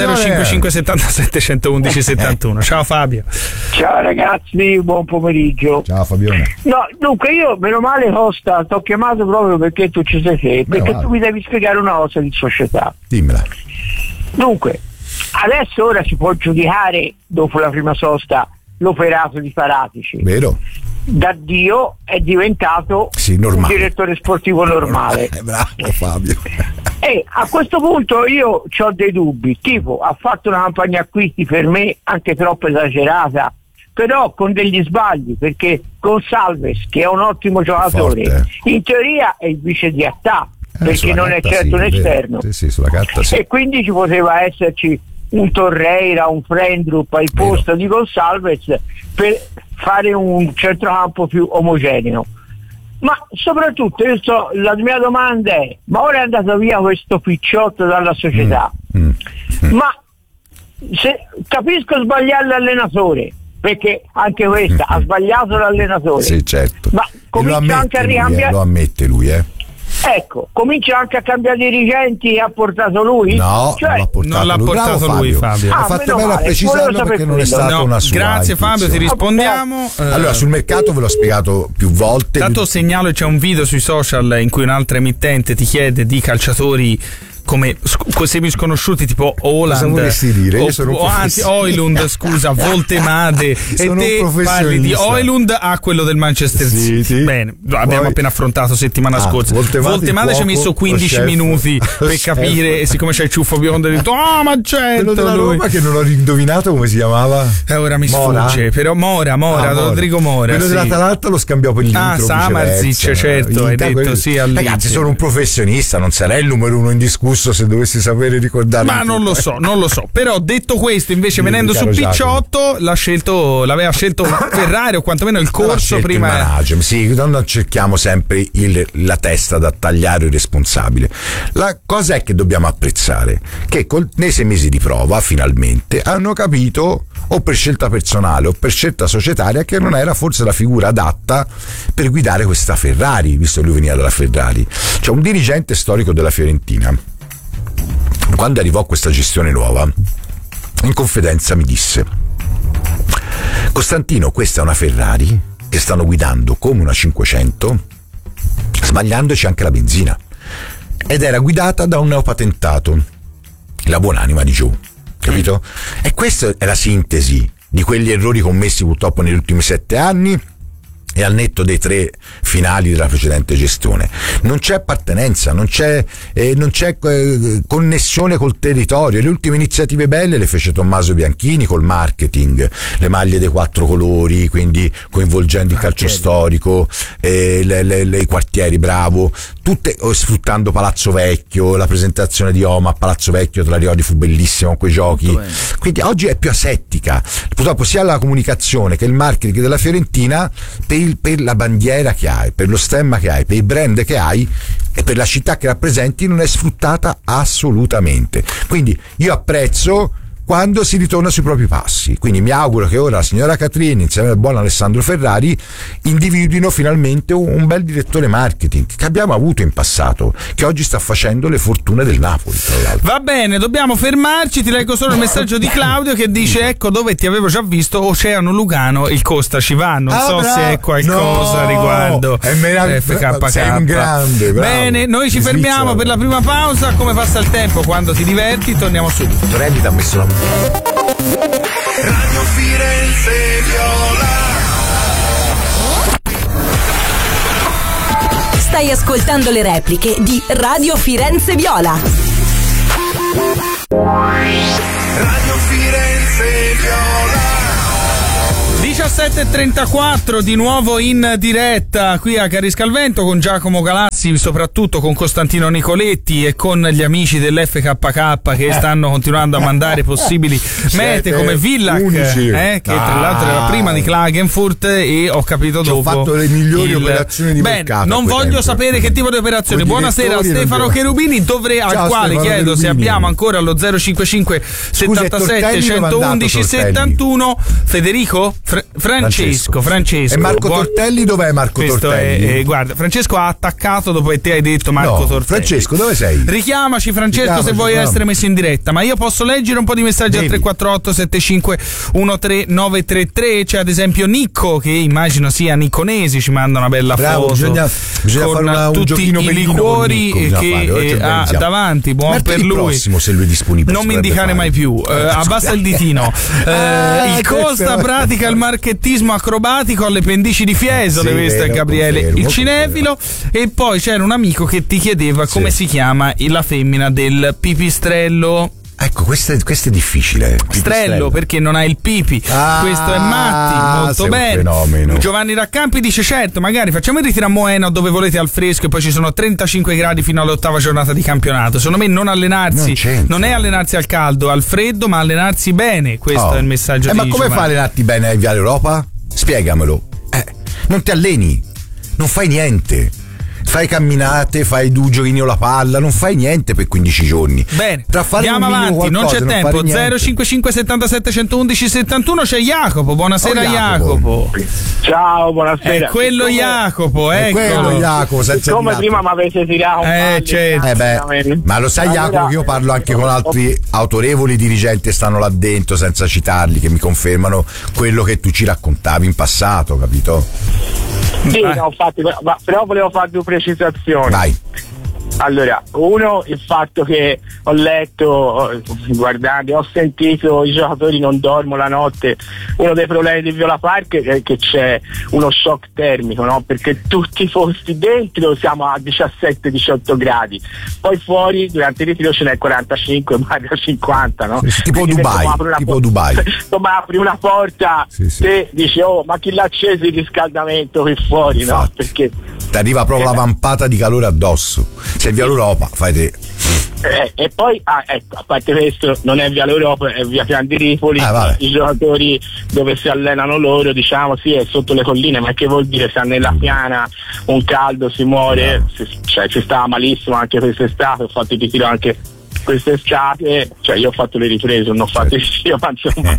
05577 1171. Ciao Fabio. Ciao ragazzi, buon pomeriggio. Ciao Fabione. No, dunque io meno male Costa t'ho chiamato proprio perché tu ci sei te, perché tu mi devi spiegare una cosa di società. Dimmela. Dunque, adesso ora si può giudicare dopo la prima sosta l'operato di Paratici. Vero? Da Dio è diventato un direttore sportivo normale. Bravo Fabio. E a questo punto io ho dei dubbi, tipo ha fatto una campagna acquisti per me anche troppo esagerata, però con degli sbagli, perché Gonçalves, che è un ottimo giocatore, forte, in teoria è il vice di Attà, perché non è certo un esterno. Sì, sulla carta, sì. E quindi ci poteva esserci un Torreira, un Frendrup al posto di Gonçalves per fare un centrocampo più omogeneo. Ma soprattutto la mia domanda è: ma ora è andato via questo picciotto dalla società? Ma capisco sbagliare l'allenatore, perché anche questa ha sbagliato l'allenatore. Sì, certo. Ma comincia anche a ricambiare. Lo ammette lui, Ecco, comincia anche a cambiare dirigenti e ha portato lui? No, non l'ha portato lui, Fabio. Ha fatto bene a precisarlo perché non è stata una sua. Grazie Fabio, ti rispondiamo. Allora, sul mercato ve l'ho spiegato più volte. Tanto segnalo, c'è un video sui social in cui un'altra emittente ti chiede di calciatori come semi sconosciuti tipo Haaland, Io sono Højlund, scusa, Voltemade, e te parli di Højlund a quello del Manchester City. Sì. Bene, abbiamo appena affrontato settimana scorsa. Voltemade ci ha messo 15 minuti per capire, e siccome c'è il ciuffo biondo ha detto ma certo, quello della Roma che non ho indovinato come si chiamava. Ora mi sfugge, però Mora, Rodrigo Mora. Quello dell'Atalanta lo scambiò per l'Intro. Samarzic, certo, hai detto sì. Ragazzi, sono un professionista, non sarei il numero uno indiscusso se dovessi sapere ricordare. Ma non lo so. Però detto questo, invece, venendo su Picciotto, l'aveva scelto Ferrari, o quantomeno il corso prima. Sì, non cerchiamo sempre la testa da tagliare il responsabile. La cosa è che dobbiamo apprezzare che nei 6 mesi di prova finalmente hanno capito, o per scelta personale o per scelta societaria, che non era forse la figura adatta per guidare questa Ferrari, visto che lui veniva dalla Ferrari. C'è un dirigente storico della Fiorentina, quando arrivò questa gestione nuova, in confidenza mi disse: Costantino, questa è una Ferrari che stanno guidando come una 500, sbagliandoci anche la benzina, ed era guidata da un neopatentato, la buonanima di Joe, capito? E questa è la sintesi di quegli errori commessi purtroppo negli ultimi 7 anni, e al netto dei 3 finali della precedente gestione. Non c'è appartenenza, non c'è connessione col territorio. Le ultime iniziative belle le fece Tommaso Bianchini col marketing, le maglie dei 4 colori, quindi coinvolgendo il calcio storico, i quartieri, bravo, tutte sfruttando Palazzo Vecchio, la presentazione di Oma a Palazzo Vecchio, te la ricordi, fu bellissimo con quei giochi. Quindi oggi è più asettica, purtroppo, sia la comunicazione che il marketing della Fiorentina, per la bandiera che hai, per lo stemma che hai, per il brand che hai, e per la città che rappresenti non è sfruttata assolutamente. Quindi io apprezzo quando si ritorna sui propri passi, quindi mi auguro che ora la signora Catrini insieme al buon Alessandro Ferrari individuino finalmente un bel direttore marketing che abbiamo avuto in passato, che oggi sta facendo le fortune del Napoli, tra l'altro. Va bene, dobbiamo fermarci, ti leggo solo il messaggio di Claudio che dice: ecco dove ti avevo già visto, Oceano Lugano, il Costa ci va, non so se è qualcosa riguardo FKK. Sei un grande, bravo. Bene, noi ci fermiamo per la prima pausa. Come passa il tempo quando ti diverti? Torniamo subito. Torelli ti ha messo la Radio Firenze Viola. Stai ascoltando le repliche di Radio Firenze Viola. Radio Firenze Viola. 17.34 di nuovo in diretta qui a Cariscalvento con Giacomo Galassi, soprattutto con Costantino Nicoletti e con gli amici dell'FKK che stanno continuando a mandare possibili mete come Villach, che tra l'altro era prima di Klagenfurt, e ho capito dopo ho fatto le migliori operazioni di mercato. Non voglio sapere che tipo di operazioni. Buonasera a Stefano Cherubini, al quale chiedo se abbiamo ancora lo 055 77 111 71. Federico? Francesco. E Marco Tortelli dov'è Marco Tortelli? Guarda, Francesco ha attaccato dopo che te hai detto Marco Tortelli. Francesco, dove sei? Richiamaci Francesco se vuoi essere messo in diretta, ma io posso leggere un po' di messaggi al 348 75 13933. C'è ad esempio Nicco, che immagino sia Niconesi, ci manda una bella foto. Bisogna con fare un tutti i liquori che ha davanti. Buon per lui. Prossimo, se lui è disponibile. Non mi indicare mai più. Abbassa il ditino. Il Costa pratica il marchettismo acrobatico alle pendici di Fiesole, questo è Gabriele il cinefilo. E poi c'era un amico che ti chiedeva come si chiama la femmina del pipistrello. Ecco, questo è difficile. Strello, perché non ha il pipi. Questo è Matti, molto bene. Fenomeno. Giovanni Raccampi dice: certo, magari facciamo il ritiro a Moena dove volete al fresco e poi ci sono 35 gradi fino all'8ª giornata di campionato. Secondo me non allenarsi, non è allenarsi al caldo, al freddo, ma allenarsi bene. Questo è il messaggio di ma come Giovanni. fai a allenarti bene in Viale Europa? Spiegamelo. Non ti alleni, non fai niente. Fai camminate, fai 2 giochini o la palla, non fai niente per 15 giorni. Bene, andiamo avanti, non c'è tempo. 055 77 111 71 c'è Jacopo. Buonasera Jacopo. Ciao, buonasera. È quello Jacopo, ecco. Come prima mi avete tirato certo. Ma lo sai Jacopo che io parlo anche con altri autorevoli dirigenti che stanno là dentro, senza citarli, che mi confermano quello che tu ci raccontavi in passato, capito? Sì, infatti, però volevo fare 2 precisazioni. Vai. Allora, uno, il fatto che ho letto, guardate, ho sentito i giocatori non dormono la notte. Uno dei problemi di Viola Park è che c'è uno shock termico, no? Perché tutti i posti dentro siamo a 17-18 gradi, poi fuori durante il ritiro ce n'è 45, magari 50, no? Tipo Dubai, Dubai. Come apri una porta, te dici: oh, ma chi l'ha acceso il riscaldamento qui fuori, infatti, no? Perché ti arriva proprio la vampata di calore addosso. Se è Via Europa, fai te. E poi, ecco, a parte questo, non è Via Europa, è Via Pian di Ripoli. I giocatori dove si allenano loro, diciamo, sì, è sotto le colline, ma che vuol dire? Se nella piana un caldo si muore, ci stava malissimo anche quest'estate. Ho fatto il ritiro anche quest'estate, cioè io ho fatto le riprese, non ho fatto il ritiro, ma insomma.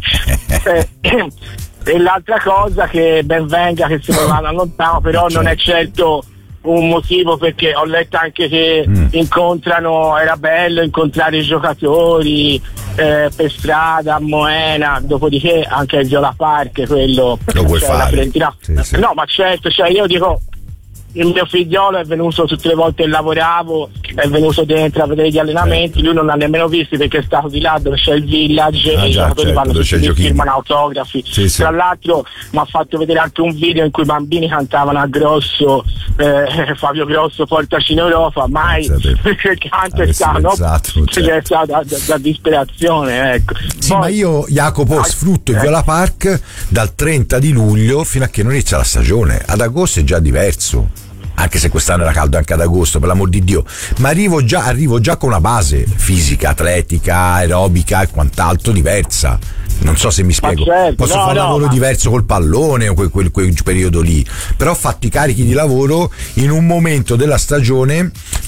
E l'altra cosa, che ben venga che se ne vada lontano, però non è certo un motivo, perché ho letto anche che era bello incontrare i giocatori per strada a Moena, dopodiché anche il Viola Park quello lo puoi fare. No, ma certo, cioè io dico, il mio figliolo è venuto tutte le volte che lavoravo, è venuto dentro a vedere gli allenamenti, lui non l'ha nemmeno visti perché è stato di là dove c'è il village e i giocatori vanno tutti lì, firmano autografi. Tra l'altro mi ha fatto vedere anche un video in cui i bambini cantavano a Grosso, Fabio Grosso portaci in Europa, mai perché canto è stato è stata da disperazione, ecco. Poi, ma io Jacopo sfrutto il Viola Park dal 30 di luglio fino a che non inizia la stagione. Ad agosto è già diverso, anche se quest'anno era caldo anche ad agosto, per l'amor di Dio, ma arrivo già con una base fisica, atletica, aerobica e quant'altro diversa. Non so se mi spiego. Posso fare un lavoro diverso col pallone o quel periodo lì, però ho fatto i carichi di lavoro in un momento della stagione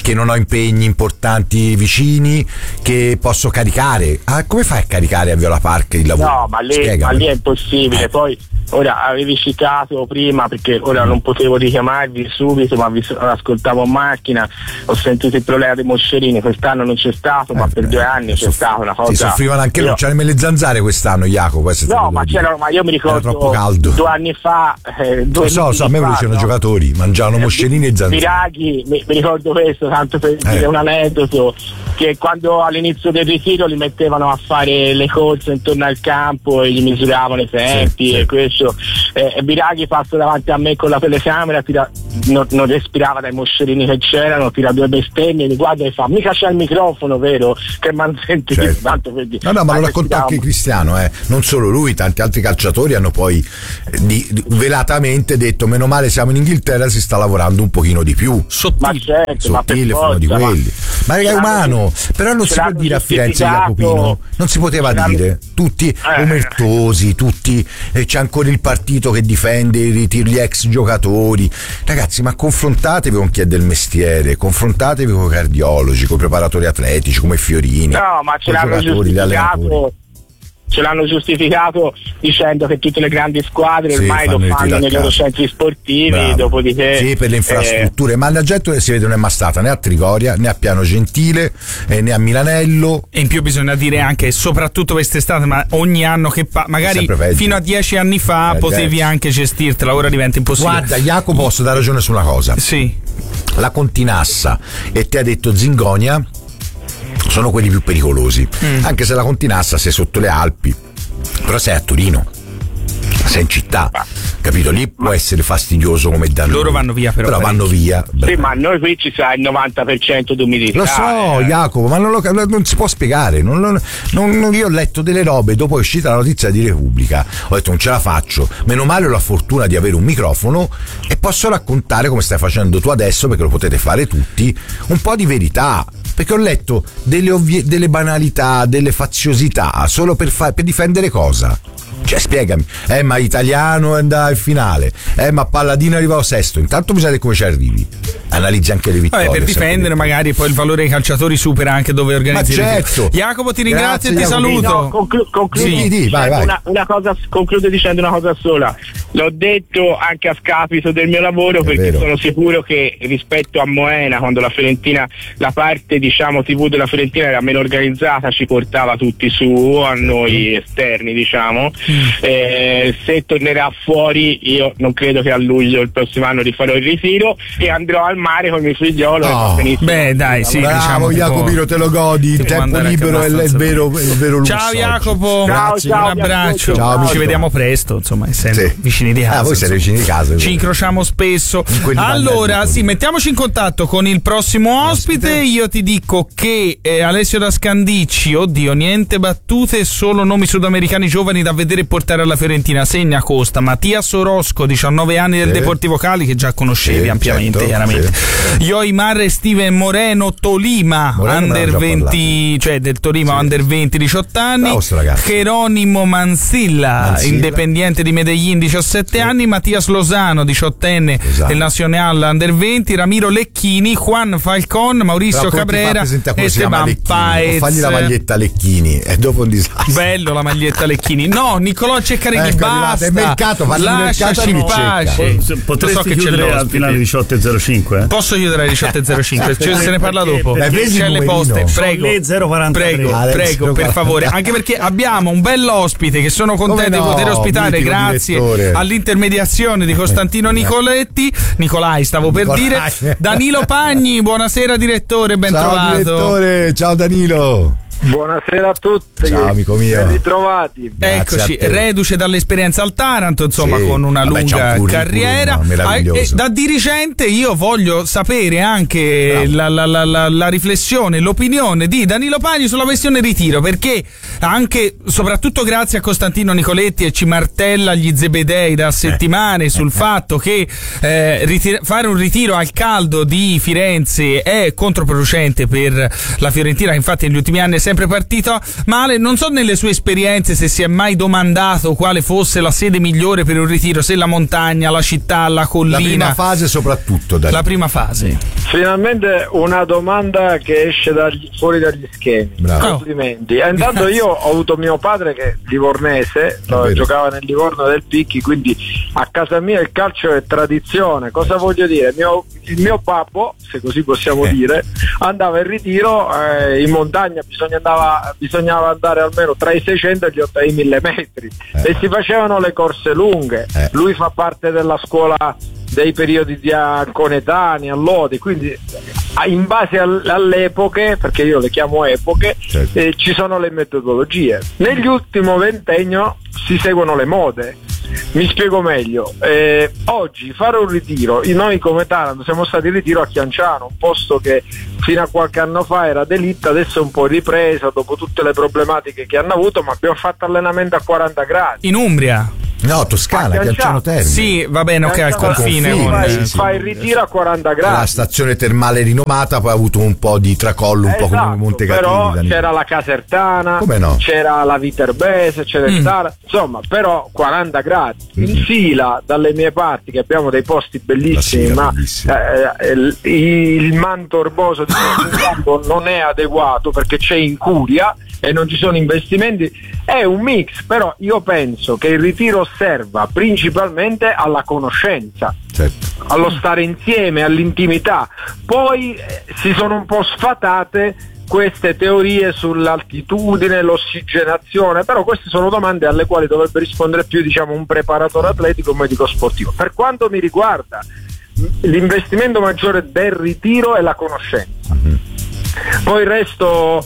che non ho impegni importanti vicini, che posso caricare. Come fai a caricare a Viola Park il lavoro? No, ma lì è impossibile. Poi ora avevi citato prima, perché ora non potevo richiamarvi subito, ma vi ascoltavo in macchina, ho sentito il problema dei moscerini. Quest'anno non c'è stato, ma per 2 anni c'è stata una cosa. Si soffrivano anche loro, c'erano le zanzare quest'anno, Jacopo. No, ma c'erano, ma io mi ricordo troppo caldo. 2 anni fa. A me piacevano i giocatori, mangiavano moscerini e zanzare. Biraghi, mi ricordo questo, tanto per dire un aneddoto, che quando all'inizio del ritiro li mettevano a fare le corse intorno al campo e gli misuravano i tempi e questo. Biraghi passa davanti a me con la telecamera, non respirava dai moscerini che c'erano, tira 2 bestemmie, mi guarda e fa: mica c'è il microfono, vero? Che m'han sentito, tanto per dire. No, ma lo racconta anche Cristiano, non solo lui, tanti altri calciatori hanno poi velatamente detto: meno male siamo in Inghilterra, si sta lavorando un pochino di più. Sottile, uno di quelli. Ma è umano, però non si può dire a Firenze, Jacopino, non si poteva dire, tutti omertosi, tutti, c'è ancora il partito che difende gli ex giocatori. Ragazzi, ma confrontatevi con chi è del mestiere, confrontatevi con i cardiologi, con i preparatori atletici come Fiorini. No, ma ce l'hanno giustificato dicendo che tutte le grandi squadre ormai lo fanno nei loro centri sportivi. Bravo. Dopodiché per le infrastrutture, ma la gente si vede non è mai stata né a Trigoria né a Piano Gentile né a Milanello. E in più bisogna dire anche, soprattutto quest'estate, ma ogni anno che magari fino a 10 anni fa potevi anche gestirtela, ora diventa impossibile. Guarda, Jacopo, posso dare ragione su una cosa. Sì. La Continassa e te ha detto Zingonia sono quelli più pericolosi, anche se la Continassa sei sotto le Alpi, però sei a Torino, sei in città, capito? Lì può essere fastidioso come da noi. Loro vanno via però vanno via. Sì, ma noi qui ci sa il 90% d'umidità. Lo so, Jacopo, ma non si può spiegare. Io ho letto delle robe, dopo è uscita la notizia di Repubblica, ho detto non ce la faccio, meno male ho la fortuna di avere un microfono e posso raccontare, come stai facendo tu adesso, perché lo potete fare tutti, un po' di verità. Perché ho letto delle banalità, delle faziosità, solo per difendere cosa? Cioè, spiegami. Ma Italiano è andato in finale. Ma Palladino è arrivato sesto. Intanto bisogna vedere come ci arrivi. Analizzi anche le vittorie. Per difendere magari poi il valore dei calciatori supera anche dove organizzi. Ma certo. Jacopo, ti ringrazio e ti saluto. Concludo dicendo una cosa sola. L'ho detto anche a scapito del mio lavoro, perché sono sicuro che rispetto a Moena, quando la Fiorentina, la parte diciamo TV della Fiorentina era meno organizzata, ci portava tutti su, a noi esterni diciamo. Se tornerà fuori, io non credo che a luglio il prossimo anno rifarò il ritiro e andrò al mare con mio figliolo. Beh, dai, sì, bravo, Jacopino, te lo godi, il tempo libero è il vero lusso. Ciao Jacopo, grazie, un abbraccio. Ciao, ci vediamo presto, insomma, essendo vicini di casa. Voi siete vicini di casa. Ci incrociamo spesso. Allora, mettiamoci in contatto con il prossimo ospite. Io ti dico che Alessio da Scandicci, oddio, niente battute, solo nomi sudamericani giovani da vedere e portare alla Fiorentina. Segna Costa, Mattias Orozco, 19 anni del Deportivo Cali, che già conoscevi ampiamente, chiaramente. Yoimar e Steven Moreno, Tolima, under 20, cioè del Tolima, under 20, 18 anni. Geronimo Mansilla, Independiente di Medellin, 17 anni. Mattias Lozano, 18enne del Nazional under 20. Ramiro Lecchini, Juan Falcon, Mauricio Cabrera, Esteban Paez. Fagli la maglietta Lecchini, è dopo un disastro. Bello la maglietta Lecchini. No, Nicolò Ceccarini, basta. È mercato, lasciaci in pace. Potresti chiudere al finale 18.05? Posso chiudere alle 18.05? Se ne parla dopo. C'è le poste. Prego, per favore. Anche perché abbiamo un bell'ospite che sono contento di poter ospitare grazie all'intermediazione di Costantino Nicolai, stavo per dire. Danilo Pagni, buonasera direttore, ben trovato. Ciao direttore, ciao Danilo. Buonasera a tutti. Ciao amico mio. Ben ritrovati. Eccoci, reduce dall'esperienza al Taranto, insomma, con una lunga carriera. Da dirigente io voglio sapere anche la riflessione, l'opinione di Danilo Pagni sulla questione ritiro, perché anche, soprattutto grazie a Costantino Nicoletti, e ci martella gli zebedei da settimane sul fatto che fare un ritiro al caldo di Firenze è controproducente per la Fiorentina, che infatti negli ultimi anni è sempre sempre partito male. Non so nelle sue esperienze se si è mai domandato quale fosse la sede migliore per un ritiro, se la montagna, la città, la collina. La prima fase soprattutto. La prima fase. Finalmente una domanda che esce fuori dagli schemi. Bravo. Complimenti. Intanto io ho avuto mio padre che è livornese, giocava nel Livorno del Picchi, quindi a casa mia il calcio è tradizione. Cosa voglio dire? Il mio babbo, se così possiamo dire, andava in ritiro in montagna, bisognava andare almeno tra i 600 e i 1000 metri e si facevano le corse lunghe. Lui fa parte della scuola dei periodi di coetanei, allodi, quindi in base alle epoche, perché io le chiamo epoche, ci sono le metodologie. Negli ultimi ventennio si seguono le mode. Mi spiego meglio. Oggi fare un ritiro, noi come Taranto siamo stati in ritiro a Chianciano, un posto che fino a qualche anno fa era delitta, adesso è un po' ripresa dopo tutte le problematiche che hanno avuto, ma abbiamo fatto allenamento a 40 gradi. In Umbria? No, Toscana, Chianciano Terme. Sì, va bene, ok, al confine. Fai il ritiro a 40 gradi. La stazione termale rinomata, poi ha avuto un po' di tracollo, un po' come Montecatini. Però c'era la Casertana, c'era la Viterbese, c'era il Tara, insomma, però 40 gradi. In fila dalle mie parti, che abbiamo dei posti bellissimi, ma il manto erboso di questo campo non è adeguato perché c'è incuria e non ci sono investimenti, è un mix. Però io penso che il ritiro serva principalmente alla conoscenza, allo stare insieme, all'intimità. Poi si sono un po' sfatate queste teorie sull'altitudine, l'ossigenazione, però queste sono domande alle quali dovrebbe rispondere più, diciamo, un preparatore atletico, un medico sportivo. Per quanto mi riguarda, l'investimento maggiore del ritiro è la conoscenza. Poi il resto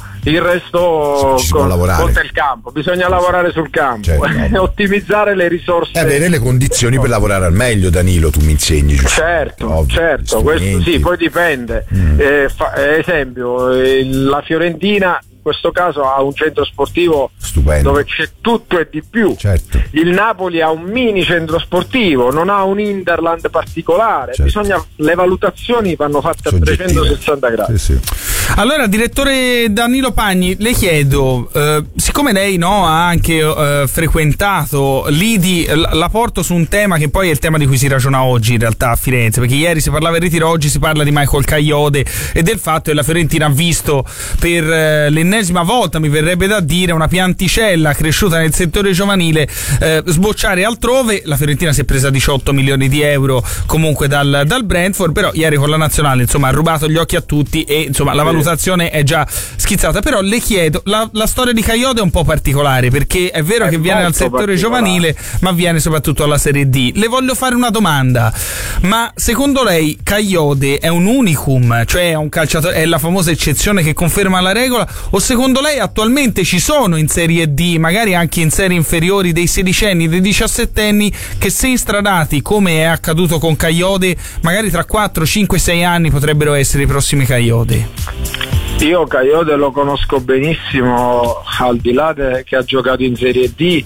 conta il campo, bisogna lavorare sul campo, ottimizzare le risorse e avere le condizioni per lavorare al meglio. Danilo, tu mi insegni, certo, questo sì, poi dipende. Esempio, la Fiorentina in questo caso ha un centro sportivo stupendo, dove c'è tutto e di più. Il Napoli ha un mini centro sportivo, non ha un Interland particolare. Le valutazioni vanno fatte soggettive, a 360 gradi. Allora, direttore Danilo Pagni, le chiedo, siccome lei ha anche frequentato l'IDI, la porto su un tema che poi è il tema di cui si ragiona oggi in realtà a Firenze, perché ieri si parlava del ritiro, oggi si parla di Michael Kayode e del fatto che la Fiorentina ha visto per l'ennesima volta, mi verrebbe da dire, una pianticella cresciuta nel settore giovanile sbocciare altrove. La Fiorentina si è presa 18 milioni di euro comunque dal Brentford, però ieri con la nazionale ha rubato gli occhi a tutti e la valutazione è già schizzata. Però le chiedo, la storia di Kayode è un po' particolare, perché è vero che viene dal settore giovanile ma viene soprattutto alla Serie D. Le voglio fare una domanda: ma secondo lei Kayode è un unicum, cioè è un calciatore, è la famosa eccezione che conferma la regola, o secondo lei attualmente ci sono in Serie D, magari anche in serie inferiori, dei 16enni, dei 17enni che, se instradati come è accaduto con Kayode, magari tra 4, 5, 6 anni potrebbero essere i prossimi Kayode? Io Kayode lo conosco benissimo, al di là che ha giocato in Serie D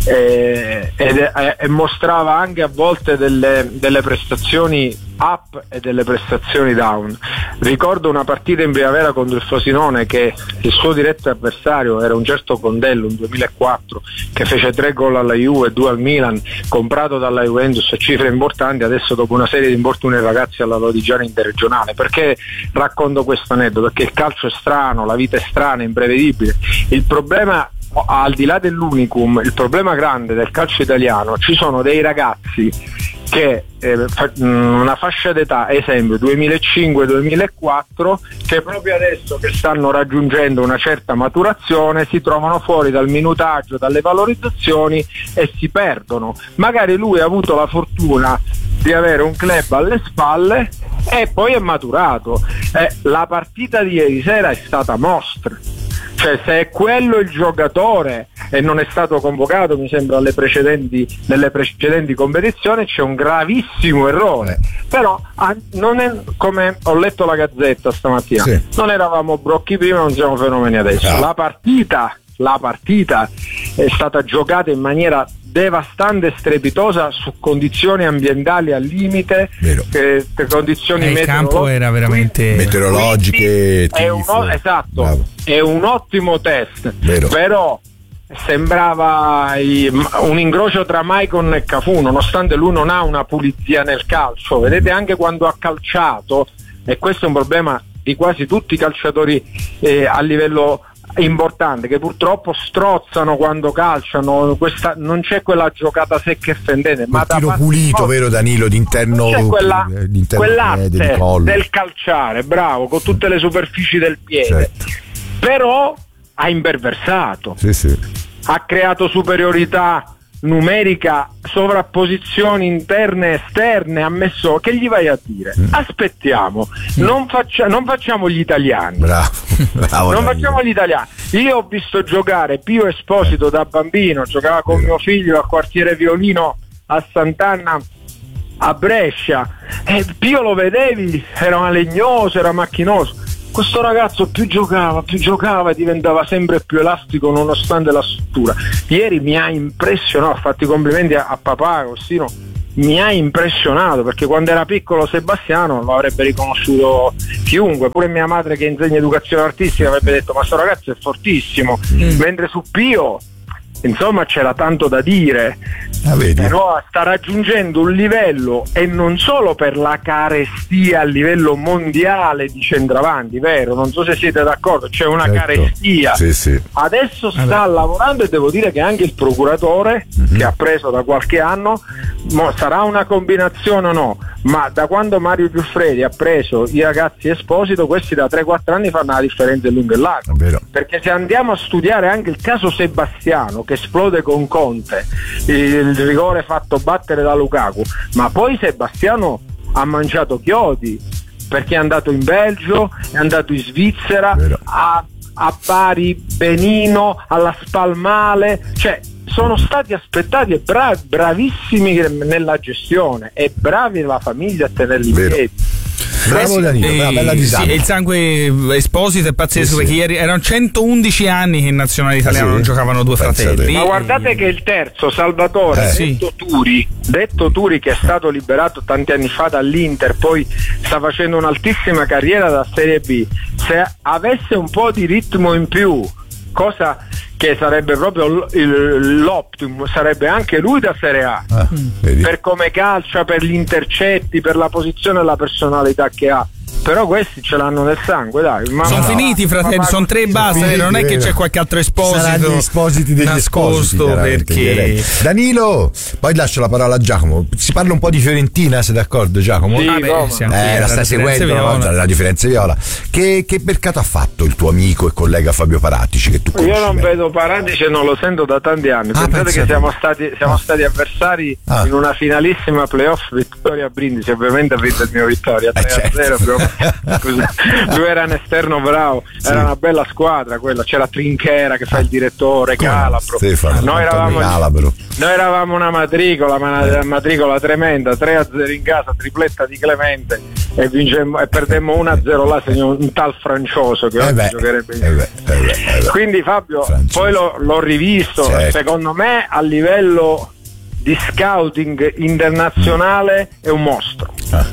e mostrava anche a volte delle prestazioni up e delle prestazioni down. Ricordo una partita in primavera contro il Frosinone che il suo diretto avversario era un certo Condello, un 2004, che fece 3 gol alla Juve e 2 al Milan, comprato dalla Juventus a cifre importanti. Adesso, dopo una serie di infortuni, ragazzi alla Lodigiana interregionale. Perché racconto questo aneddoto? Perché il calcio è strano, la vita è strana, è imprevedibile. Il problema, al di là dell'unicum, il problema grande del calcio italiano, ci sono dei ragazzi che una fascia d'età, esempio 2005-2004, che proprio adesso che stanno raggiungendo una certa maturazione si trovano fuori dal minutaggio, dalle valorizzazioni e si perdono. Magari lui ha avuto la fortuna di avere un club alle spalle e poi è maturato. La partita di ieri sera è stata mostra. Cioè, se è quello il giocatore e non è stato convocato, mi sembra, nelle precedenti competizioni, c'è un gravissimo errore. Però non è, come ho letto la Gazzetta stamattina, non eravamo brocchi prima, non siamo fenomeni adesso. La partita è stata giocata in maniera devastante e strepitosa su condizioni ambientali al limite, condizioni il campo era veramente meteorologiche, esatto, è un ottimo test. Vero. Però sembrava un incrocio tra Maicon e Cafu, nonostante lui non ha una pulizia nel calcio. Vedete, anche quando ha calciato, e questo è un problema di quasi tutti i calciatori a livello importante, che purtroppo strozzano quando calciano, non c'è quella giocata secca e fendente, ma tiro pulito, vero Danilo, d'interno, c'è quell'arte del calciare, bravo, con tutte le superfici del piede, certo. Però ha imperversato, sì. Ha creato superiorità numerica, sovrapposizioni interne e esterne, ha messo, che gli vai a dire? Aspettiamo, non facciamo gli italiani. Bravo, non facciamo gli italiani. Io ho visto giocare Pio Esposito da bambino, giocava con mio figlio al quartiere Violino a Sant'Anna a Brescia, e Pio lo vedevi, era legnoso, era macchinoso. Questo ragazzo più giocava e diventava sempre più elastico nonostante la struttura. Ieri mi ha impressionato, ho fatto i complimenti a papà Agostino, mi ha impressionato, perché quando era piccolo Sebastiano lo avrebbe riconosciuto chiunque, pure mia madre che insegna educazione artistica avrebbe detto ma sto ragazzo è fortissimo, mentre su Pio insomma c'era tanto da dire, però sta raggiungendo un livello, e non solo per la carestia a livello mondiale di centravanti, vero? Non so se siete d'accordo, c'è una carestia. Sì. Adesso sta lavorando, e devo dire che anche il procuratore che ha preso da qualche anno, sarà una combinazione o no, ma da quando Mario Giuffredi ha preso i ragazzi Esposito, questi da 3-4 anni fanno la differenza in lungo e largo, perché se andiamo a studiare anche il caso Sebastiano, che esplode con Conte, il rigore fatto battere da Lukaku, ma poi Sebastiano ha mangiato chiodi, perché è andato in Belgio, è andato in Svizzera, a Bari benino, alla Spalmale, cioè sono stati aspettati e bravissimi nella gestione, e bravi la famiglia a tenerli in piedi. Bravo Danilo, una bella disata. Il sangue Esposito è pazzesco, perché ieri erano 111 anni che in nazionale italiana non giocavano due fratelli. Ma guardate che il terzo, Salvatore, detto Turi, che è stato liberato tanti anni fa dall'Inter, poi sta facendo un'altissima carriera da Serie B, se avesse un po' di ritmo in più, cosa che sarebbe proprio l'optimum, sarebbe anche lui da Serie A, per come calcia, per gli intercetti, per la posizione e la personalità che ha. Però questi ce l'hanno nel sangue, dai. Sono finiti i fratelli, sono 3 e basta, non è che c'è qualche altro Esposito. Saranno gli Espositi degli nascosto, perché Danilo, poi lascio la parola a Giacomo. Si parla un po' di Fiorentina, sei d'accordo Giacomo? Sì, la stai seguendo, la differenza viola. Che mercato ha fatto il tuo amico e collega Fabio Paratici, che tu conosci? Io non vedo Paratici e non lo sento da tanti anni. Pensate che siamo stati avversari in una finalissima playoff Vittoria Brindisi, ovviamente ha vinto il mio Vittoria 3-0. Lui era un esterno bravo, era una bella squadra quella, c'era Trinchera che fa il direttore, Calabro. Noi eravamo una matricola tremenda, 3-0 in casa, tripletta di Clemente, e vincemmo e perdemmo 1-0 là, segnò un tal Francioso che oggi giocherebbe. Quindi Fabio, poi l'ho rivisto, secondo me a livello di scouting internazionale è un mostro.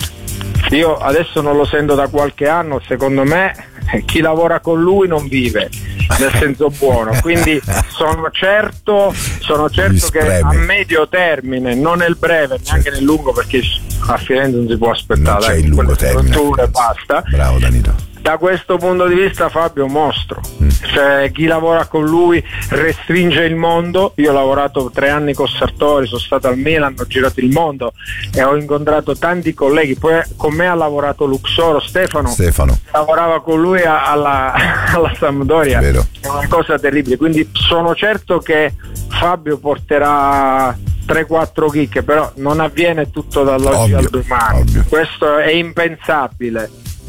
Io adesso non lo sento da qualche anno, secondo me chi lavora con lui non vive, nel senso buono, quindi sono certo che a medio termine, non nel breve, neanche nel lungo, perché a Firenze non si può aspettare, non c'è il lungo termine, basta. Bravo Danilo. Da questo punto di vista Fabio è un mostro, cioè chi lavora con lui restringe il mondo. Io ho lavorato 3 anni con Sartori, sono stato al Milan, ho girato il mondo e ho incontrato tanti colleghi, poi con me ha lavorato Luxoro, Stefano. Lavorava con lui alla Sampdoria, è una cosa terribile, quindi sono certo che Fabio porterà 3-4 chicche, però non avviene tutto dall'oggi al domani, questo è impensabile.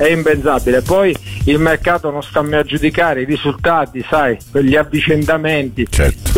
Poi il mercato non sta mai a giudicare i risultati, sai, gli avvicendamenti,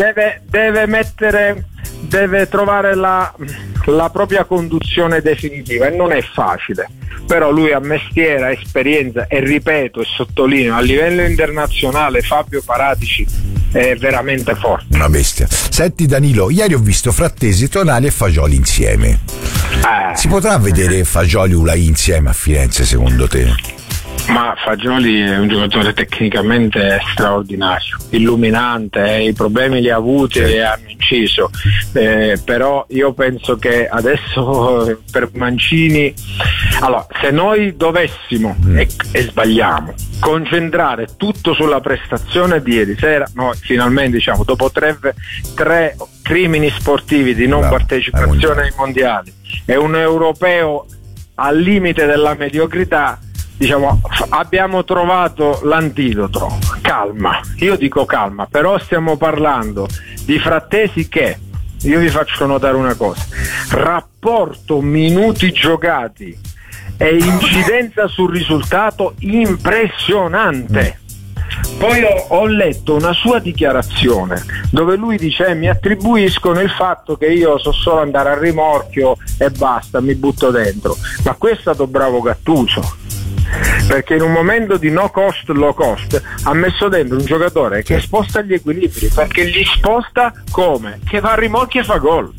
deve trovare la propria conduzione definitiva, e non è facile, però lui ha mestiere, ha esperienza, e ripeto e sottolineo, a livello internazionale Fabio Paratici è veramente forte. Una bestia. Senti Danilo, ieri ho visto Frattesi, Tonali e Fagioli insieme. Si potrà vedere Fagioli Ulai insieme a Firenze secondo te? Ma Fagioli è un giocatore tecnicamente straordinario, illuminante, i problemi li ha avuti e hanno inciso, però io penso che adesso per Mancini, allora se noi dovessimo e sbagliamo concentrare tutto sulla prestazione di ieri sera, noi finalmente diciamo dopo tre crimini sportivi di non partecipazione ai mondiali e un europeo al limite della mediocrità, diciamo abbiamo trovato l'antidoto. Calma, io dico calma, però stiamo parlando di Frattesi che, io vi faccio notare una cosa, rapporto minuti giocati e incidenza sul risultato impressionante. Poi ho letto una sua dichiarazione dove lui dice mi attribuiscono il fatto che io so solo andare a rimorchio e basta, mi butto dentro, ma questo è stato bravo Gattuso, perché in un momento di no cost low cost ha messo dentro un giocatore che sposta gli equilibri, perché li sposta come? Che va a rimorchio e fa gol.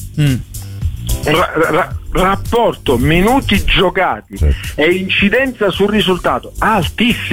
Rapporto minuti giocati e incidenza sul risultato altissimo.